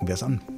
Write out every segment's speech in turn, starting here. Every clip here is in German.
wir es an.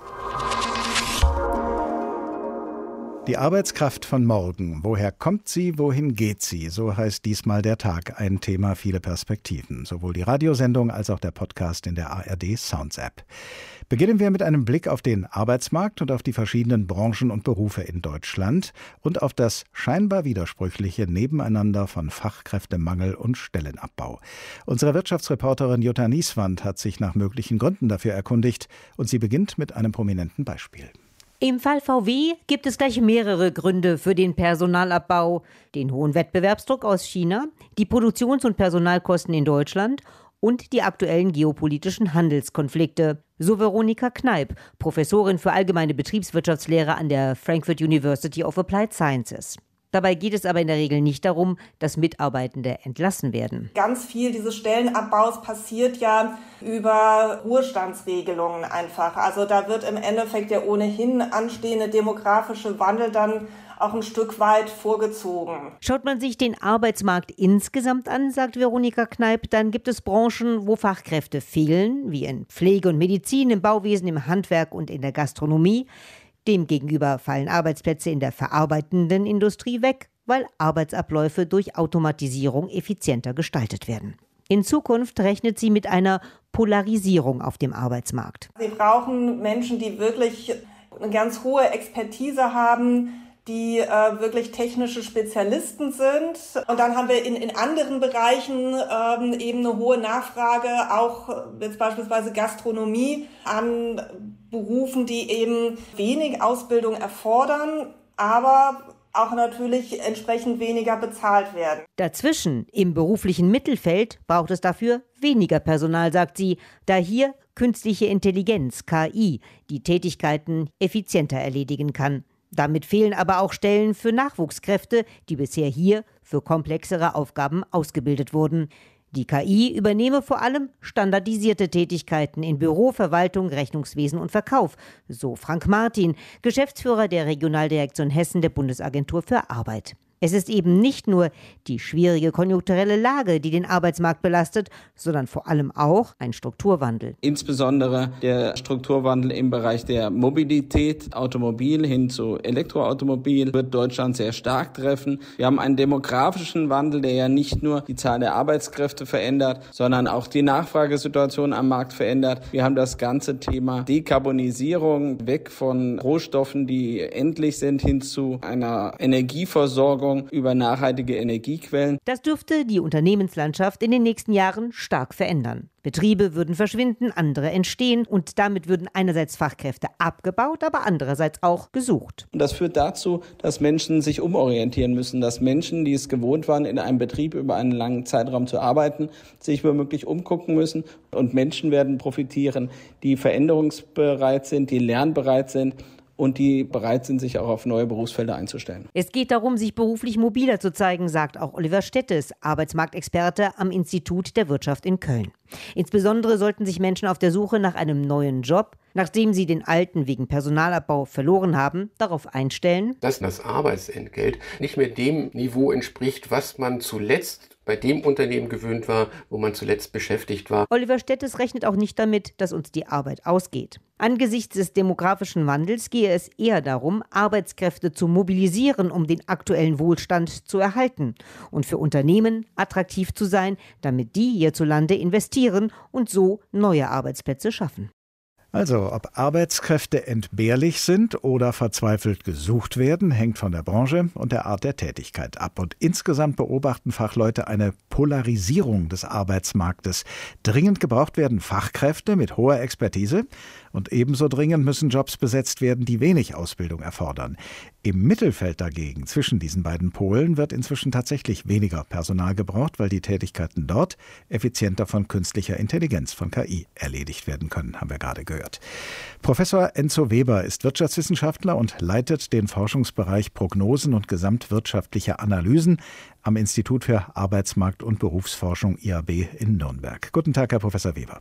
Die Arbeitskraft von morgen. Woher kommt sie, wohin geht sie? So heißt diesmal der Tag. Ein Thema, viele Perspektiven. Sowohl die Radiosendung als auch der Podcast in der ARD Sounds App. Beginnen wir mit einem Blick auf den Arbeitsmarkt und auf die verschiedenen Branchen und Berufe in Deutschland und auf das scheinbar widersprüchliche Nebeneinander von Fachkräftemangel und Stellenabbau. Unsere Wirtschaftsreporterin Jutta Nieswand hat sich nach möglichen Gründen dafür erkundigt und sie beginnt mit einem prominenten Beispiel. Im Fall VW gibt es gleich mehrere Gründe für den Personalabbau. Den hohen Wettbewerbsdruck aus China, die Produktions- und Personalkosten in Deutschland und die aktuellen geopolitischen Handelskonflikte. So Veronika Kneip, Professorin für allgemeine Betriebswirtschaftslehre an der Frankfurt University of Applied Sciences. Dabei geht es aber in der Regel nicht darum, dass Mitarbeitende entlassen werden. Ganz viel dieses Stellenabbaus passiert ja über Ruhestandsregelungen einfach. Also da wird im Endeffekt der ohnehin anstehende demografische Wandel dann auch ein Stück weit vorgezogen. Schaut man sich den Arbeitsmarkt insgesamt an, sagt Veronika Kneip, dann gibt es Branchen, wo Fachkräfte fehlen, wie in Pflege und Medizin, im Bauwesen, im Handwerk und in der Gastronomie. Demgegenüber fallen Arbeitsplätze in der verarbeitenden Industrie weg, weil Arbeitsabläufe durch Automatisierung effizienter gestaltet werden. In Zukunft rechnet sie mit einer Polarisierung auf dem Arbeitsmarkt. Sie brauchen Menschen, die wirklich eine ganz hohe Expertise haben, die wirklich technische Spezialisten sind. Und dann haben wir in anderen Bereichen eben eine hohe Nachfrage, auch jetzt beispielsweise Gastronomie, an Berufen, die eben wenig Ausbildung erfordern, aber auch natürlich entsprechend weniger bezahlt werden. Dazwischen, im beruflichen Mittelfeld, braucht es dafür weniger Personal, sagt sie, da hier künstliche Intelligenz, KI, die Tätigkeiten effizienter erledigen kann. Damit fehlen aber auch Stellen für Nachwuchskräfte, die bisher hier für komplexere Aufgaben ausgebildet wurden. Die KI übernehme vor allem standardisierte Tätigkeiten in Büro, Verwaltung, Rechnungswesen und Verkauf, so Frank Martin, Geschäftsführer der Regionaldirektion Hessen der Bundesagentur für Arbeit. Es ist eben nicht nur die schwierige konjunkturelle Lage, die den Arbeitsmarkt belastet, sondern vor allem auch ein Strukturwandel. Insbesondere der Strukturwandel im Bereich der Mobilität, Automobil hin zu Elektroautomobil, wird Deutschland sehr stark treffen. Wir haben einen demografischen Wandel, der ja nicht nur die Zahl der Arbeitskräfte verändert, sondern auch die Nachfragesituation am Markt verändert. Wir haben das ganze Thema Dekarbonisierung, weg von Rohstoffen, die endlich sind, hin zu einer Energieversorgung über nachhaltige Energiequellen. Das dürfte die Unternehmenslandschaft in den nächsten Jahren stark verändern. Betriebe würden verschwinden, andere entstehen und damit würden einerseits Fachkräfte abgebaut, aber andererseits auch gesucht. Und das führt dazu, dass Menschen sich umorientieren müssen, dass Menschen, die es gewohnt waren, in einem Betrieb über einen langen Zeitraum zu arbeiten, sich womöglich umgucken müssen. Und Menschen werden profitieren, die veränderungsbereit sind, die lernbereit sind und die bereit sind, sich auch auf neue Berufsfelder einzustellen. Es geht darum, sich beruflich mobiler zu zeigen, sagt auch Oliver Stettes, Arbeitsmarktexperte am Institut der Wirtschaft in Köln. Insbesondere sollten sich Menschen auf der Suche nach einem neuen Job, nachdem sie den alten wegen Personalabbau verloren haben, darauf einstellen, dass das Arbeitsentgelt nicht mehr dem Niveau entspricht, was man zuletzt bei dem Unternehmen gewöhnt war, wo man zuletzt beschäftigt war. Oliver Stettes rechnet auch nicht damit, dass uns die Arbeit ausgeht. Angesichts des demografischen Wandels gehe es eher darum, Arbeitskräfte zu mobilisieren, um den aktuellen Wohlstand zu erhalten und für Unternehmen attraktiv zu sein, damit die hierzulande investieren und so neue Arbeitsplätze schaffen. Also, ob Arbeitskräfte entbehrlich sind oder verzweifelt gesucht werden, hängt von der Branche und der Art der Tätigkeit ab. Und insgesamt beobachten Fachleute eine Polarisierung des Arbeitsmarktes. Dringend gebraucht werden Fachkräfte mit hoher Expertise und ebenso dringend müssen Jobs besetzt werden, die wenig Ausbildung erfordern. Im Mittelfeld dagegen, zwischen diesen beiden Polen, wird inzwischen tatsächlich weniger Personal gebraucht, weil die Tätigkeiten dort effizienter von künstlicher Intelligenz, von KI, erledigt werden können, haben wir gerade gehört. Professor Enzo Weber ist Wirtschaftswissenschaftler und leitet den Forschungsbereich Prognosen und gesamtwirtschaftliche Analysen am Institut für Arbeitsmarkt- und Berufsforschung IAB in Nürnberg. Guten Tag, Herr Professor Weber.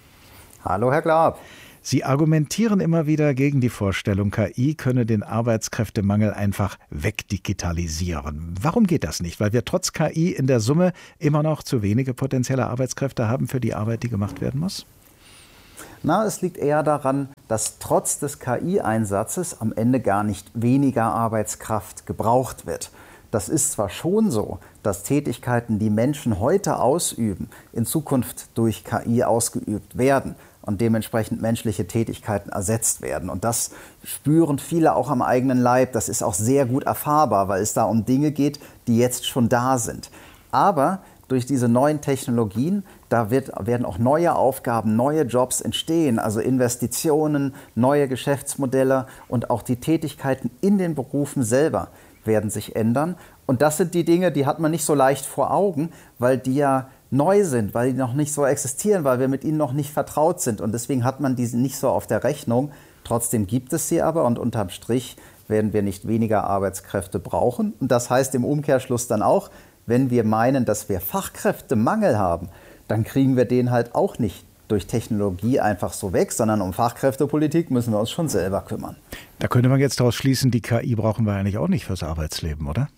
Hallo, Herr Glab. Sie argumentieren immer wieder gegen die Vorstellung, KI könne den Arbeitskräftemangel einfach wegdigitalisieren. Warum geht das nicht? Weil wir trotz KI in der Summe immer noch zu wenige potenzielle Arbeitskräfte haben für die Arbeit, die gemacht werden muss? Es liegt eher daran, dass trotz des KI-Einsatzes am Ende gar nicht weniger Arbeitskraft gebraucht wird. Das ist zwar schon so, dass Tätigkeiten, die Menschen heute ausüben, in Zukunft durch KI ausgeübt werden und dementsprechend menschliche Tätigkeiten ersetzt werden. Und das spüren viele auch am eigenen Leib. Das ist auch sehr gut erfahrbar, weil es da um Dinge geht, die jetzt schon da sind. Aber durch diese neuen Technologien, da werden auch neue Aufgaben, neue Jobs entstehen, also Investitionen, neue Geschäftsmodelle und auch die Tätigkeiten in den Berufen selber werden sich ändern. Und das sind die Dinge, die hat man nicht so leicht vor Augen, weil die ja neu sind, weil die noch nicht so existieren, weil wir mit ihnen noch nicht vertraut sind. Und deswegen hat man diese nicht so auf der Rechnung. Trotzdem gibt es sie aber und unterm Strich werden wir nicht weniger Arbeitskräfte brauchen. Und das heißt im Umkehrschluss dann auch, wenn wir meinen, dass wir Fachkräftemangel haben, dann kriegen wir den halt auch nicht durch Technologie einfach so weg, sondern um Fachkräftepolitik müssen wir uns schon selber kümmern. Da könnte man jetzt daraus schließen, die KI brauchen wir eigentlich auch nicht fürs Arbeitsleben, oder?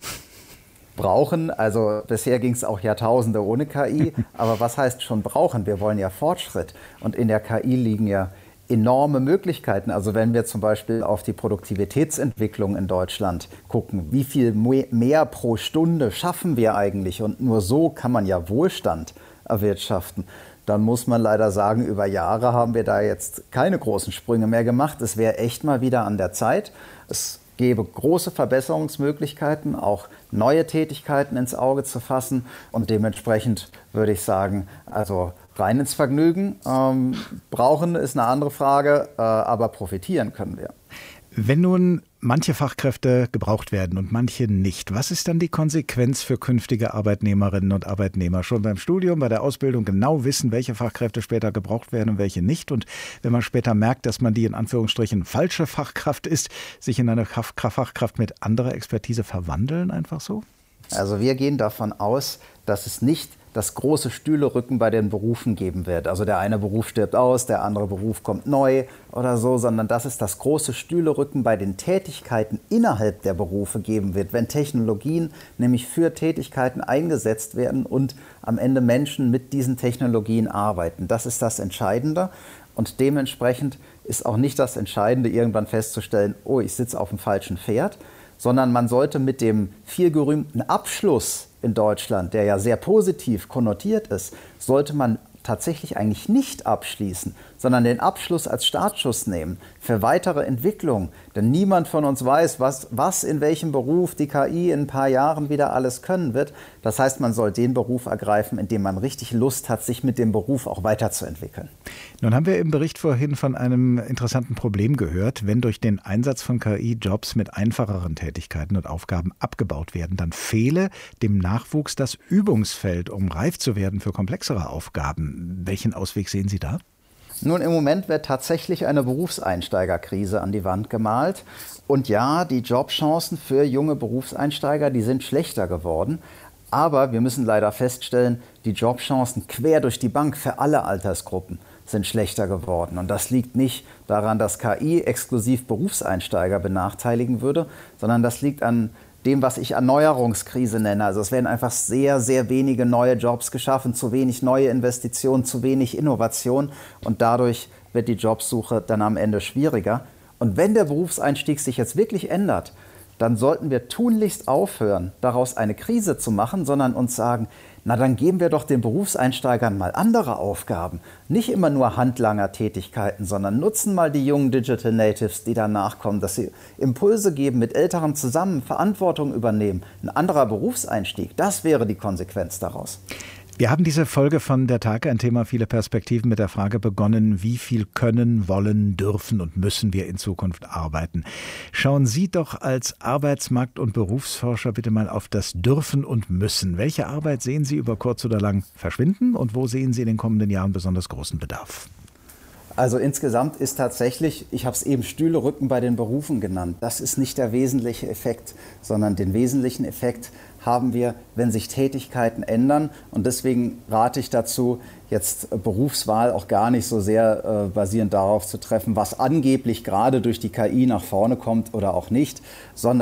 Brauchen, also bisher ging es auch Jahrtausende ohne KI, aber was heißt schon brauchen? Wir wollen ja Fortschritt und in der KI liegen ja enorme Möglichkeiten. Also wenn wir zum Beispiel auf die Produktivitätsentwicklung in Deutschland gucken, wie viel mehr pro Stunde schaffen wir eigentlich und nur so kann man ja Wohlstand erwirtschaften, dann muss man leider sagen, über Jahre haben wir da jetzt keine großen Sprünge mehr gemacht. Es wäre echt mal wieder an der Zeit. Es gäbe große Verbesserungsmöglichkeiten, auch neue Tätigkeiten ins Auge zu fassen. Und dementsprechend würde ich sagen, also rein ins Vergnügen. Brauchen ist eine andere Frage, aber profitieren können wir. Wenn nun manche Fachkräfte gebraucht werden und manche nicht, was ist dann die Konsequenz für künftige Arbeitnehmerinnen und Arbeitnehmer? Schon beim Studium, bei der Ausbildung genau wissen, welche Fachkräfte später gebraucht werden und welche nicht. Und wenn man später merkt, dass man die in Anführungsstrichen falsche Fachkraft ist, sich in eine Fachkraft mit anderer Expertise verwandeln, einfach so? Also wir gehen davon aus, dass es nicht das große Stühlerücken bei den Berufen geben wird. Also der eine Beruf stirbt aus, der andere Beruf kommt neu oder so, sondern dass es das große Stühlerücken bei den Tätigkeiten innerhalb der Berufe geben wird, wenn Technologien nämlich für Tätigkeiten eingesetzt werden und am Ende Menschen mit diesen Technologien arbeiten. Das ist das Entscheidende und dementsprechend ist auch nicht das Entscheidende, irgendwann festzustellen, oh, ich sitze auf dem falschen Pferd, sondern man sollte mit dem vielgerühmten Abschluss in Deutschland, der ja sehr positiv konnotiert ist, sollte man tatsächlich eigentlich nicht abschließen, sondern den Abschluss als Startschuss nehmen für weitere Entwicklung. Denn niemand von uns weiß, was in welchem Beruf die KI in ein paar Jahren wieder alles können wird. Das heißt, man soll den Beruf ergreifen, in dem man richtig Lust hat, sich mit dem Beruf auch weiterzuentwickeln. Nun haben wir im Bericht vorhin von einem interessanten Problem gehört. Wenn durch den Einsatz von KI Jobs mit einfacheren Tätigkeiten und Aufgaben abgebaut werden, dann fehle dem Nachwuchs das Übungsfeld, um reif zu werden für komplexere Aufgaben. Welchen Ausweg sehen Sie da? Nun, im Moment wird tatsächlich eine Berufseinsteigerkrise an die Wand gemalt. Und ja, die Jobchancen für junge Berufseinsteiger, die sind schlechter geworden. Aber wir müssen leider feststellen, die Jobchancen quer durch die Bank für alle Altersgruppen sind schlechter geworden. Und das liegt nicht daran, dass KI exklusiv Berufseinsteiger benachteiligen würde, sondern das liegt an dem, was ich Erneuerungskrise nenne. Also es werden einfach sehr, sehr wenige neue Jobs geschaffen, zu wenig neue Investitionen, zu wenig Innovation und dadurch wird die Jobsuche dann am Ende schwieriger. Und wenn der Berufseinstieg sich jetzt wirklich ändert, dann sollten wir tunlichst aufhören, daraus eine Krise zu machen, sondern uns sagen, na dann geben wir doch den Berufseinsteigern mal andere Aufgaben. Nicht immer nur Handlanger-Tätigkeiten, sondern nutzen mal die jungen Digital Natives, die danach kommen, dass sie Impulse geben, mit Älteren zusammen Verantwortung übernehmen. Ein anderer Berufseinstieg, das wäre die Konsequenz daraus. Wir haben diese Folge von Der Tag, ein Thema viele Perspektiven, mit der Frage begonnen, wie viel können, wollen, dürfen und müssen wir in Zukunft arbeiten. Schauen Sie doch als Arbeitsmarkt- und Berufsforscher bitte mal auf das Dürfen und Müssen. Welche Arbeit sehen Sie über kurz oder lang verschwinden und wo sehen Sie in den kommenden Jahren besonders großen Bedarf? Also insgesamt ist tatsächlich, ich habe es eben Stühlerücken bei den Berufen genannt, das ist nicht der wesentliche Effekt, sondern den wesentlichen Effekt haben wir, wenn sich Tätigkeiten ändern. Und deswegen rate ich dazu, jetzt Berufswahl auch gar nicht so sehr basierend darauf zu treffen, was angeblich gerade durch die KI nach vorne kommt oder auch nicht, sondern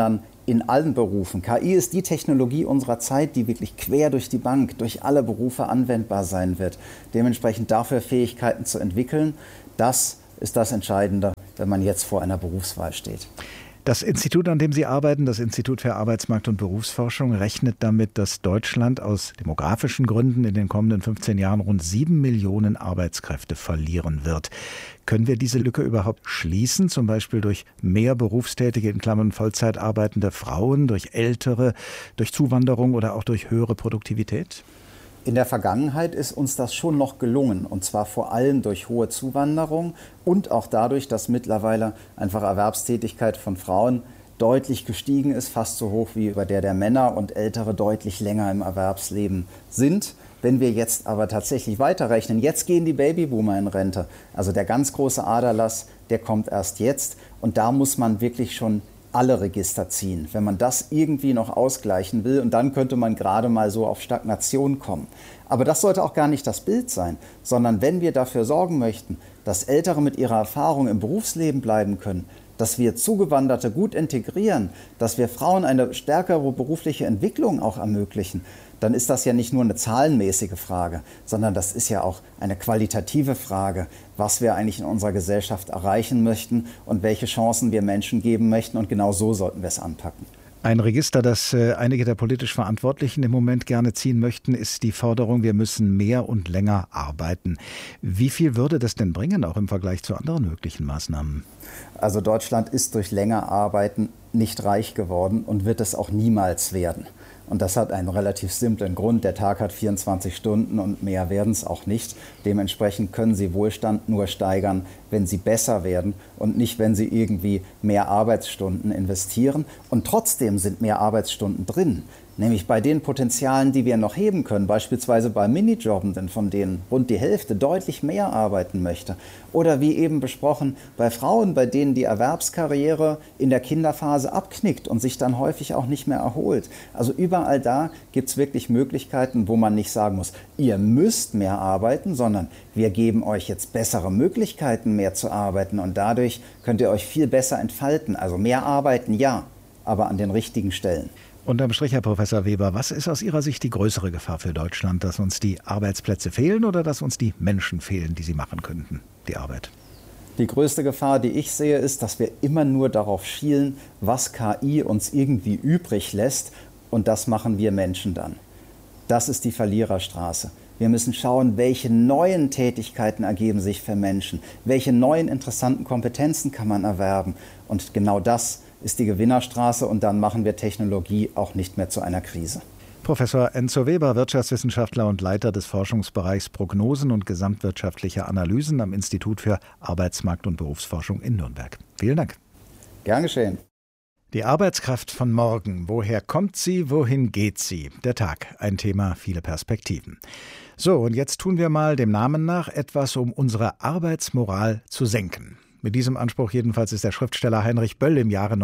in allen Berufen. KI ist die Technologie unserer Zeit, die wirklich quer durch die Bank, durch alle Berufe anwendbar sein wird. Dementsprechend dafür Fähigkeiten zu entwickeln, das ist das Entscheidende, wenn man jetzt vor einer Berufswahl steht. Das Institut, an dem Sie arbeiten, das Institut für Arbeitsmarkt- und Berufsforschung, rechnet damit, dass Deutschland aus demografischen Gründen in den kommenden 15 Jahren rund 7 Millionen Arbeitskräfte verlieren wird. Können wir diese Lücke überhaupt schließen, zum Beispiel durch mehr berufstätige, in Klammern Vollzeit arbeitende Frauen, durch Ältere, durch Zuwanderung oder auch durch höhere Produktivität? In der Vergangenheit ist uns das schon noch gelungen, und zwar vor allem durch hohe Zuwanderung und auch dadurch, dass mittlerweile einfach Erwerbstätigkeit von Frauen deutlich gestiegen ist, fast so hoch wie bei der Männer, und Ältere deutlich länger im Erwerbsleben sind. Wenn wir jetzt aber tatsächlich weiterrechnen, jetzt gehen die Babyboomer in Rente, also der ganz große Aderlass, der kommt erst jetzt, und da muss man wirklich schon alle Register ziehen, wenn man das irgendwie noch ausgleichen will, und dann könnte man gerade mal so auf Stagnation kommen. Aber das sollte auch gar nicht das Bild sein, sondern wenn wir dafür sorgen möchten, dass Ältere mit ihrer Erfahrung im Berufsleben bleiben können, dass wir Zugewanderte gut integrieren, dass wir Frauen eine stärkere berufliche Entwicklung auch ermöglichen, dann ist das ja nicht nur eine zahlenmäßige Frage, sondern das ist ja auch eine qualitative Frage, was wir eigentlich in unserer Gesellschaft erreichen möchten und welche Chancen wir Menschen geben möchten. Und genau so sollten wir es anpacken. Ein Register, das einige der politisch Verantwortlichen im Moment gerne ziehen möchten, ist die Forderung, wir müssen mehr und länger arbeiten. Wie viel würde das denn bringen, auch im Vergleich zu anderen möglichen Maßnahmen? Also Deutschland ist durch länger Arbeiten nicht reich geworden und wird es auch niemals werden. Und das hat einen relativ simplen Grund. Der Tag hat 24 Stunden und mehr werden es auch nicht. Dementsprechend können Sie Wohlstand nur steigern, wenn Sie besser werden und nicht, wenn Sie irgendwie mehr Arbeitsstunden investieren. Und trotzdem sind mehr Arbeitsstunden drin. Nämlich bei den Potenzialen, die wir noch heben können, beispielsweise bei Minijobbenden, von denen rund die Hälfte deutlich mehr arbeiten möchte. Oder wie eben besprochen, bei Frauen, bei denen die Erwerbskarriere in der Kinderphase abknickt und sich dann häufig auch nicht mehr erholt. Also überall da gibt es wirklich Möglichkeiten, wo man nicht sagen muss, ihr müsst mehr arbeiten, sondern wir geben euch jetzt bessere Möglichkeiten, mehr zu arbeiten, und dadurch könnt ihr euch viel besser entfalten. Also mehr arbeiten, ja, aber an den richtigen Stellen. Unterm Strich, Herr Professor Weber, was ist aus Ihrer Sicht die größere Gefahr für Deutschland? Dass uns die Arbeitsplätze fehlen oder dass uns die Menschen fehlen, die sie machen könnten, die Arbeit? Die größte Gefahr, die ich sehe, ist, dass wir immer nur darauf schielen, was KI uns irgendwie übrig lässt, und das machen wir Menschen dann. Das ist die Verliererstraße. Wir müssen schauen, welche neuen Tätigkeiten ergeben sich für Menschen, welche neuen interessanten Kompetenzen kann man erwerben, und genau das ist die Gewinnerstraße, und dann machen wir Technologie auch nicht mehr zu einer Krise. Professor Enzo Weber, Wirtschaftswissenschaftler und Leiter des Forschungsbereichs Prognosen und gesamtwirtschaftliche Analysen am Institut für Arbeitsmarkt- und Berufsforschung in Nürnberg. Vielen Dank. Gern geschehen. Die Arbeitskraft von morgen. Woher kommt sie? Wohin geht sie? Der Tag. Ein Thema, viele Perspektiven. So, und jetzt tun wir mal dem Namen nach etwas, um unsere Arbeitsmoral zu senken. Mit diesem Anspruch jedenfalls ist der Schriftsteller Heinrich Böll im Jahre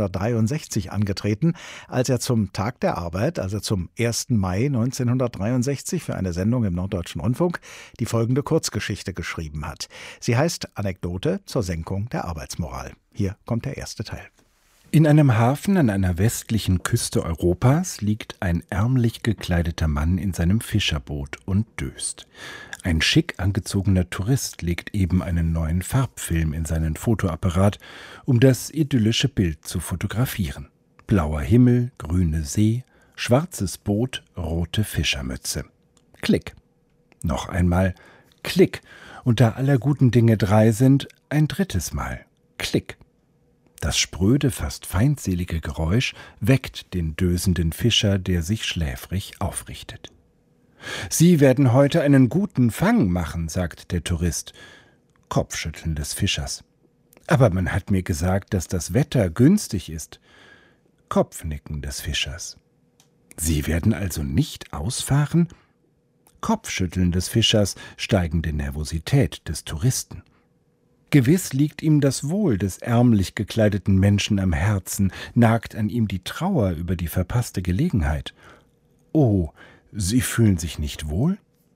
1963 angetreten, als er zum Tag der Arbeit, also zum 1. Mai 1963 für eine Sendung im Norddeutschen Rundfunk, die folgende Kurzgeschichte geschrieben hat. Sie heißt Anekdote zur Senkung der Arbeitsmoral. Hier kommt der erste Teil. In einem Hafen an einer westlichen Küste Europas liegt ein ärmlich gekleideter Mann in seinem Fischerboot und döst. Ein schick angezogener Tourist legt eben einen neuen Farbfilm in seinen Fotoapparat, um das idyllische Bild zu fotografieren. Blauer Himmel, grüne See, schwarzes Boot, rote Fischermütze. Klick. Noch einmal Klick. Und da aller guten Dinge 3 sind, ein drittes Mal Klick. Das spröde, fast feindselige Geräusch weckt den dösenden Fischer, der sich schläfrig aufrichtet. »Sie werden heute einen guten Fang machen«, sagt der Tourist. Kopfschütteln des Fischers. »Aber man hat mir gesagt, dass das Wetter günstig ist.« Kopfnicken des Fischers. »Sie werden also nicht ausfahren?« Kopfschütteln des Fischers, steigende Nervosität des Touristen. Gewiss liegt ihm das Wohl des ärmlich gekleideten Menschen am Herzen, nagt an ihm die Trauer über die verpasste Gelegenheit. »Oh, Sie fühlen sich nicht wohl?«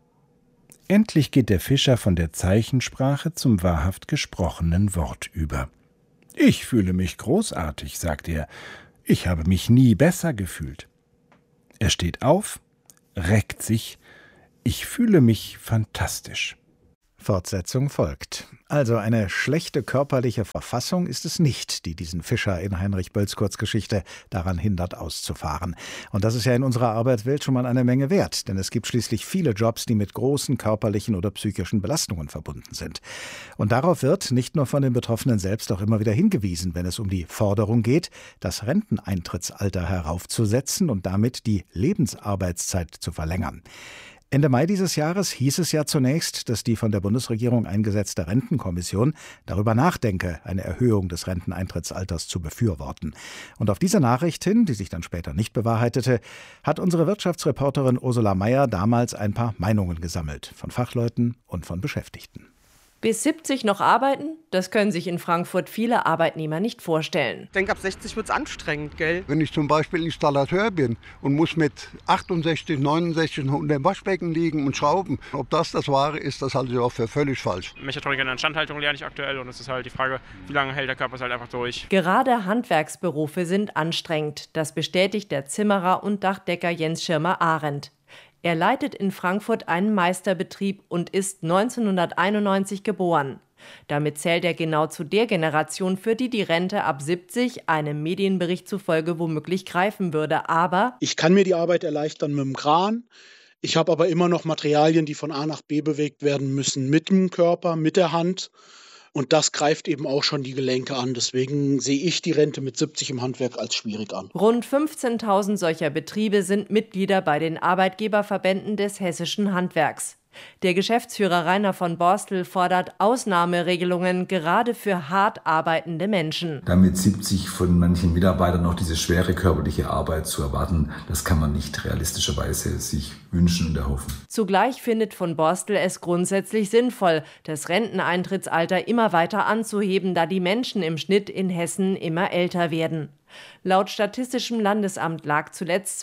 Endlich geht der Fischer von der Zeichensprache zum wahrhaft gesprochenen Wort über. »Ich fühle mich großartig«, sagt er. Ich habe mich nie besser gefühlt. Er steht auf, reckt sich. Ich fühle mich fantastisch. Fortsetzung folgt. Also eine schlechte körperliche Verfassung ist es nicht, die diesen Fischer in Heinrich Bölls Kurzgeschichte daran hindert, auszufahren. Und das ist ja in unserer Arbeitswelt schon mal eine Menge wert, denn es gibt schließlich viele Jobs, die mit großen körperlichen oder psychischen Belastungen verbunden sind. Und darauf wird nicht nur von den Betroffenen selbst auch immer wieder hingewiesen, wenn es um die Forderung geht, das Renteneintrittsalter heraufzusetzen und damit die Lebensarbeitszeit zu verlängern. Ende Mai dieses Jahres hieß es ja zunächst, dass die von der Bundesregierung eingesetzte Rentenkommission darüber nachdenke, eine Erhöhung des Renteneintrittsalters zu befürworten. Und auf diese Nachricht hin, die sich dann später nicht bewahrheitete, hat unsere Wirtschaftsreporterin Ursula Mayer damals ein paar Meinungen gesammelt, von Fachleuten und von Beschäftigten. Bis 70 noch arbeiten? Das können sich in Frankfurt viele Arbeitnehmer nicht vorstellen. Ich denke, ab 60 wird es anstrengend, gell? Wenn ich zum Beispiel Installateur bin und muss mit 68, 69 unter dem Waschbecken liegen und schrauben, ob das Wahre ist, das halte ich auch für völlig falsch. Mechatroniker in der Instandhaltung lerne ich aktuell und es ist halt die Frage, wie lange hält der Körper es halt einfach durch. Gerade Handwerksberufe sind anstrengend. Das bestätigt der Zimmerer und Dachdecker Jens Schirmer-Arendt. Er leitet in Frankfurt einen Meisterbetrieb und ist 1991 geboren. Damit zählt er genau zu der Generation, für die die Rente ab 70 einem Medienbericht zufolge womöglich greifen würde. Aber ich kann mir die Arbeit erleichtern mit dem Kran. Ich habe aber immer noch Materialien, die von A nach B bewegt werden müssen, mit dem Körper, mit der Hand. Und das greift eben auch schon die Gelenke an. Deswegen sehe ich die Rente mit 70 im Handwerk als schwierig an. Rund 15.000 solcher Betriebe sind Mitglieder bei den Arbeitgeberverbänden des hessischen Handwerks. Der Geschäftsführer Rainer von Borstel fordert Ausnahmeregelungen gerade für hart arbeitende Menschen. Damit 70 von manchen Mitarbeitern noch diese schwere körperliche Arbeit zu erwarten, das kann man nicht realistischerweise sich wünschen und erhoffen. Zugleich findet von Borstel es grundsätzlich sinnvoll, das Renteneintrittsalter immer weiter anzuheben, da die Menschen im Schnitt in Hessen immer älter werden. Laut Statistischem Landesamt lag zuletzt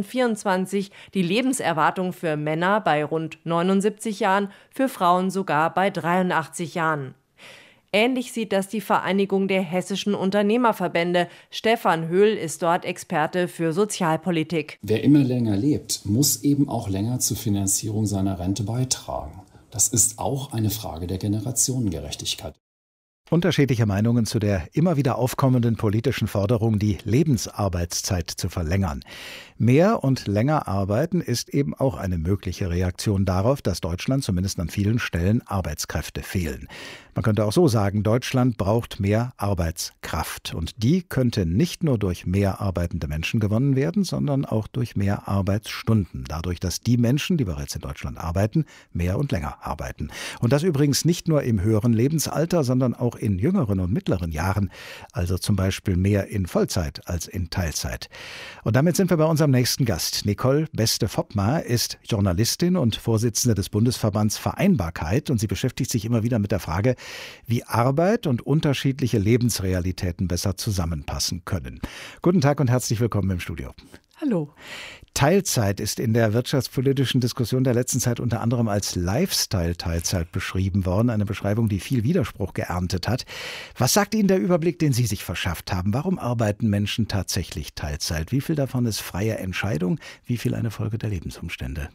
2024 die Lebenserwartung für Männer bei rund 79 Jahren, für Frauen sogar bei 83 Jahren. Ähnlich sieht das die Vereinigung der hessischen Unternehmerverbände. Stefan Höhl ist dort Experte für Sozialpolitik. Wer immer länger lebt, muss eben auch länger zur Finanzierung seiner Rente beitragen. Das ist auch eine Frage der Generationengerechtigkeit. Unterschiedliche Meinungen zu der immer wieder aufkommenden politischen Forderung, die Lebensarbeitszeit zu verlängern. Mehr und länger arbeiten ist eben auch eine mögliche Reaktion darauf, dass Deutschland zumindest an vielen Stellen Arbeitskräfte fehlen. Man könnte auch so sagen, Deutschland braucht mehr Arbeitskraft. Und die könnte nicht nur durch mehr arbeitende Menschen gewonnen werden, sondern auch durch mehr Arbeitsstunden. Dadurch, dass die Menschen, die bereits in Deutschland arbeiten, mehr und länger arbeiten. Und das übrigens nicht nur im höheren Lebensalter, sondern auch in jüngeren und mittleren Jahren. Also zum Beispiel mehr in Vollzeit als in Teilzeit. Und damit sind wir bei unserem nächsten Gast. Nicole Beste-Foppmar ist Journalistin und Vorsitzende des Bundesverbands Vereinbarkeit. Und sie beschäftigt sich immer wieder mit der Frage, wie Arbeit und unterschiedliche Lebensrealitäten besser zusammenpassen können. Guten Tag und herzlich willkommen im Studio. Hallo. Teilzeit ist in der wirtschaftspolitischen Diskussion der letzten Zeit unter anderem als Lifestyle-Teilzeit beschrieben worden. Eine Beschreibung, die viel Widerspruch geerntet hat. Was sagt Ihnen der Überblick, den Sie sich verschafft haben? Warum arbeiten Menschen tatsächlich Teilzeit? Wie viel davon ist freie Entscheidung? Wie viel eine Folge der Lebensumstände?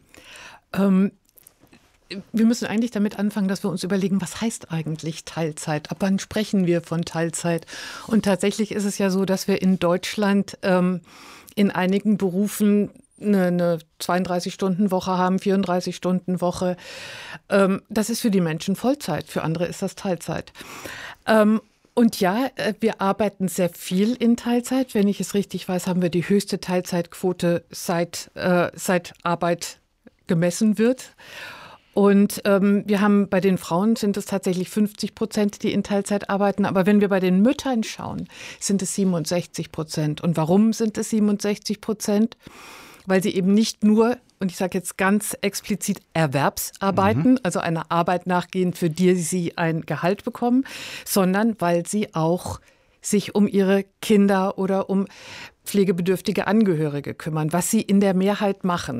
Wir müssen eigentlich damit anfangen, dass wir uns überlegen, was heißt eigentlich Teilzeit? Ab wann sprechen wir von Teilzeit? Und tatsächlich ist es ja so, dass wir in Deutschland in einigen Berufen eine 32-Stunden-Woche haben, 34-Stunden-Woche. Das ist für die Menschen Vollzeit, für andere ist das Teilzeit. Und ja, wir arbeiten sehr viel in Teilzeit. Wenn ich es richtig weiß, haben wir die höchste Teilzeitquote seit Arbeit gemessen wird. Und wir haben bei den Frauen sind es tatsächlich 50%, die in Teilzeit arbeiten. Aber wenn wir bei den Müttern schauen, sind es 67%. Und warum sind es 67%? Weil sie eben nicht nur, und ich sage jetzt ganz explizit, Erwerbsarbeiten, also einer Arbeit nachgehen, für die sie ein Gehalt bekommen, sondern weil sie auch sich um ihre Kinder oder um pflegebedürftige Angehörige kümmern, was sie in der Mehrheit machen.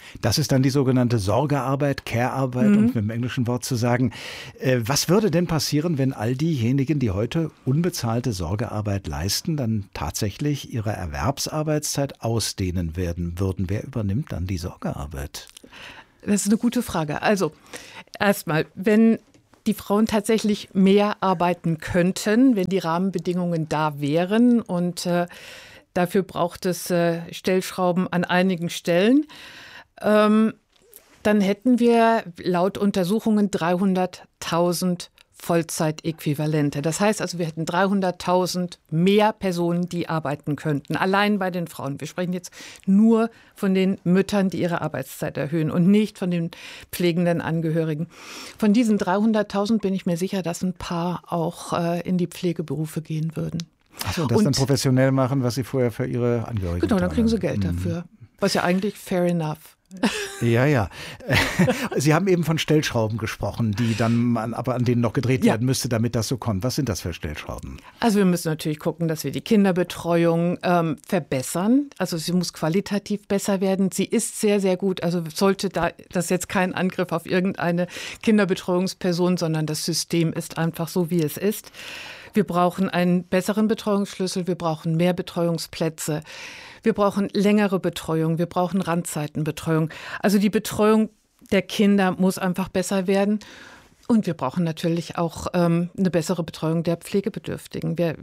Das ist dann die sogenannte Sorgearbeit, Care-Arbeit, um mit dem englischen Wort zu sagen. Was würde denn passieren, wenn all diejenigen, die heute unbezahlte Sorgearbeit leisten, dann tatsächlich ihre Erwerbsarbeitszeit ausdehnen werden würden? Wer übernimmt dann die Sorgearbeit? Das ist eine gute Frage. Also erstmal, wenn die Frauen tatsächlich mehr arbeiten könnten, wenn die Rahmenbedingungen da wären und dafür braucht es Stellschrauben an einigen Stellen, dann hätten wir laut Untersuchungen 300.000 Vollzeitäquivalente. Das heißt also, wir hätten 300.000 mehr Personen, die arbeiten könnten, allein bei den Frauen. Wir sprechen jetzt nur von den Müttern, die ihre Arbeitszeit erhöhen und nicht von den pflegenden Angehörigen. Von diesen 300.000 bin ich mir sicher, dass ein paar auch in die Pflegeberufe gehen würden. Achso, das dann professionell machen, was sie vorher für ihre Angehörigen Genau, dann kriegen sie Geld dafür. Was ja eigentlich fair enough. Ja. Sie haben eben von Stellschrauben gesprochen, die dann aber an denen noch gedreht werden müsste, damit das so kommt. Was sind das für Stellschrauben? Also wir müssen natürlich gucken, dass wir die Kinderbetreuung verbessern. Also sie muss qualitativ besser werden. Sie ist sehr, sehr gut. Also sollte das jetzt kein Angriff auf irgendeine Kinderbetreuungsperson, sondern das System ist einfach so, wie es ist. Wir brauchen einen besseren Betreuungsschlüssel. Wir brauchen mehr Betreuungsplätze. Wir brauchen längere Betreuung, wir brauchen Randzeitenbetreuung. Also die Betreuung der Kinder muss einfach besser werden. Und wir brauchen natürlich auch eine bessere Betreuung der Pflegebedürftigen. Wir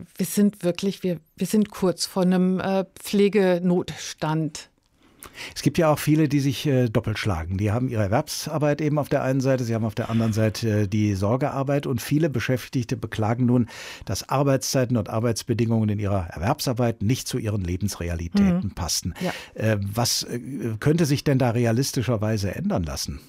sind kurz vor einem Pflegenotstand. Es gibt ja auch viele, die sich doppelt schlagen. Die haben ihre Erwerbsarbeit eben auf der einen Seite, sie haben auf der anderen Seite die Sorgearbeit. Und viele Beschäftigte beklagen nun, dass Arbeitszeiten und Arbeitsbedingungen in ihrer Erwerbsarbeit nicht zu ihren Lebensrealitäten passten. Ja. Was könnte sich denn da realistischerweise ändern lassen?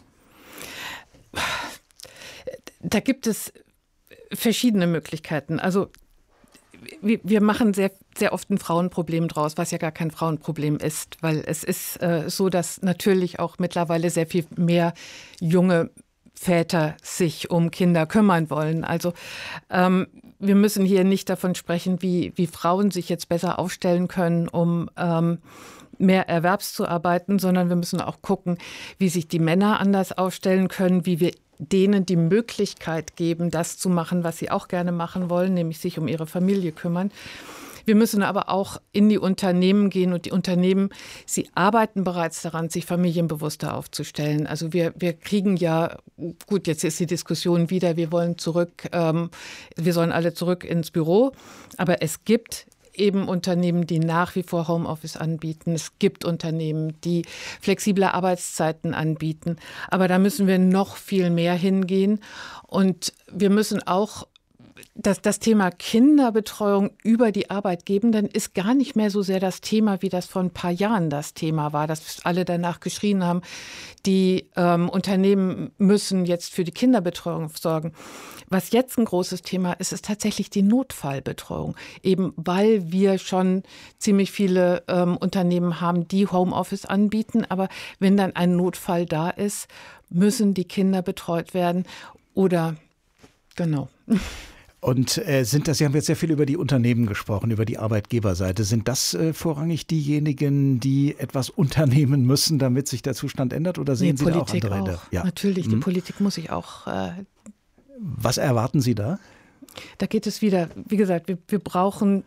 Da gibt es verschiedene Möglichkeiten. Also wir machen sehr, sehr oft ein Frauenproblem draus, was ja gar kein Frauenproblem ist, weil es ist so, dass natürlich auch mittlerweile sehr viel mehr junge Väter sich um Kinder kümmern wollen. Also wir müssen hier nicht davon sprechen, wie Frauen sich jetzt besser aufstellen können, um mehr Erwerbszuarbeiten, sondern wir müssen auch gucken, wie sich die Männer anders aufstellen können, wie wir denen die Möglichkeit geben, das zu machen, was sie auch gerne machen wollen, nämlich sich um ihre Familie kümmern. Wir müssen aber auch in die Unternehmen gehen und die Unternehmen, sie arbeiten bereits daran, sich familienbewusster aufzustellen. Also wir kriegen ja, gut, jetzt ist die Diskussion wieder, wir sollen alle zurück ins Büro, aber es gibt eben Unternehmen, die nach wie vor Homeoffice anbieten. Es gibt Unternehmen, die flexible Arbeitszeiten anbieten. Aber da müssen wir noch viel mehr hingehen. Und wir müssen auch das Thema Kinderbetreuung über die Arbeitgebenden ist gar nicht mehr so sehr das Thema, wie das vor ein paar Jahren das Thema war, dass alle danach geschrien haben, die Unternehmen müssen jetzt für die Kinderbetreuung sorgen. Was jetzt ein großes Thema ist, ist tatsächlich die Notfallbetreuung. Eben weil wir schon ziemlich viele Unternehmen haben, die Homeoffice anbieten. Aber wenn dann ein Notfall da ist, müssen die Kinder betreut werden oder genau. Und Sie haben jetzt sehr viel über die Unternehmen gesprochen, über die Arbeitgeberseite. Sind das vorrangig diejenigen, die etwas unternehmen müssen, damit sich der Zustand ändert? Oder sehen Sie da auch andere? Ja. Natürlich, die Politik muss sich auch. Was erwarten Sie da? Da geht es wieder, wie gesagt, wir brauchen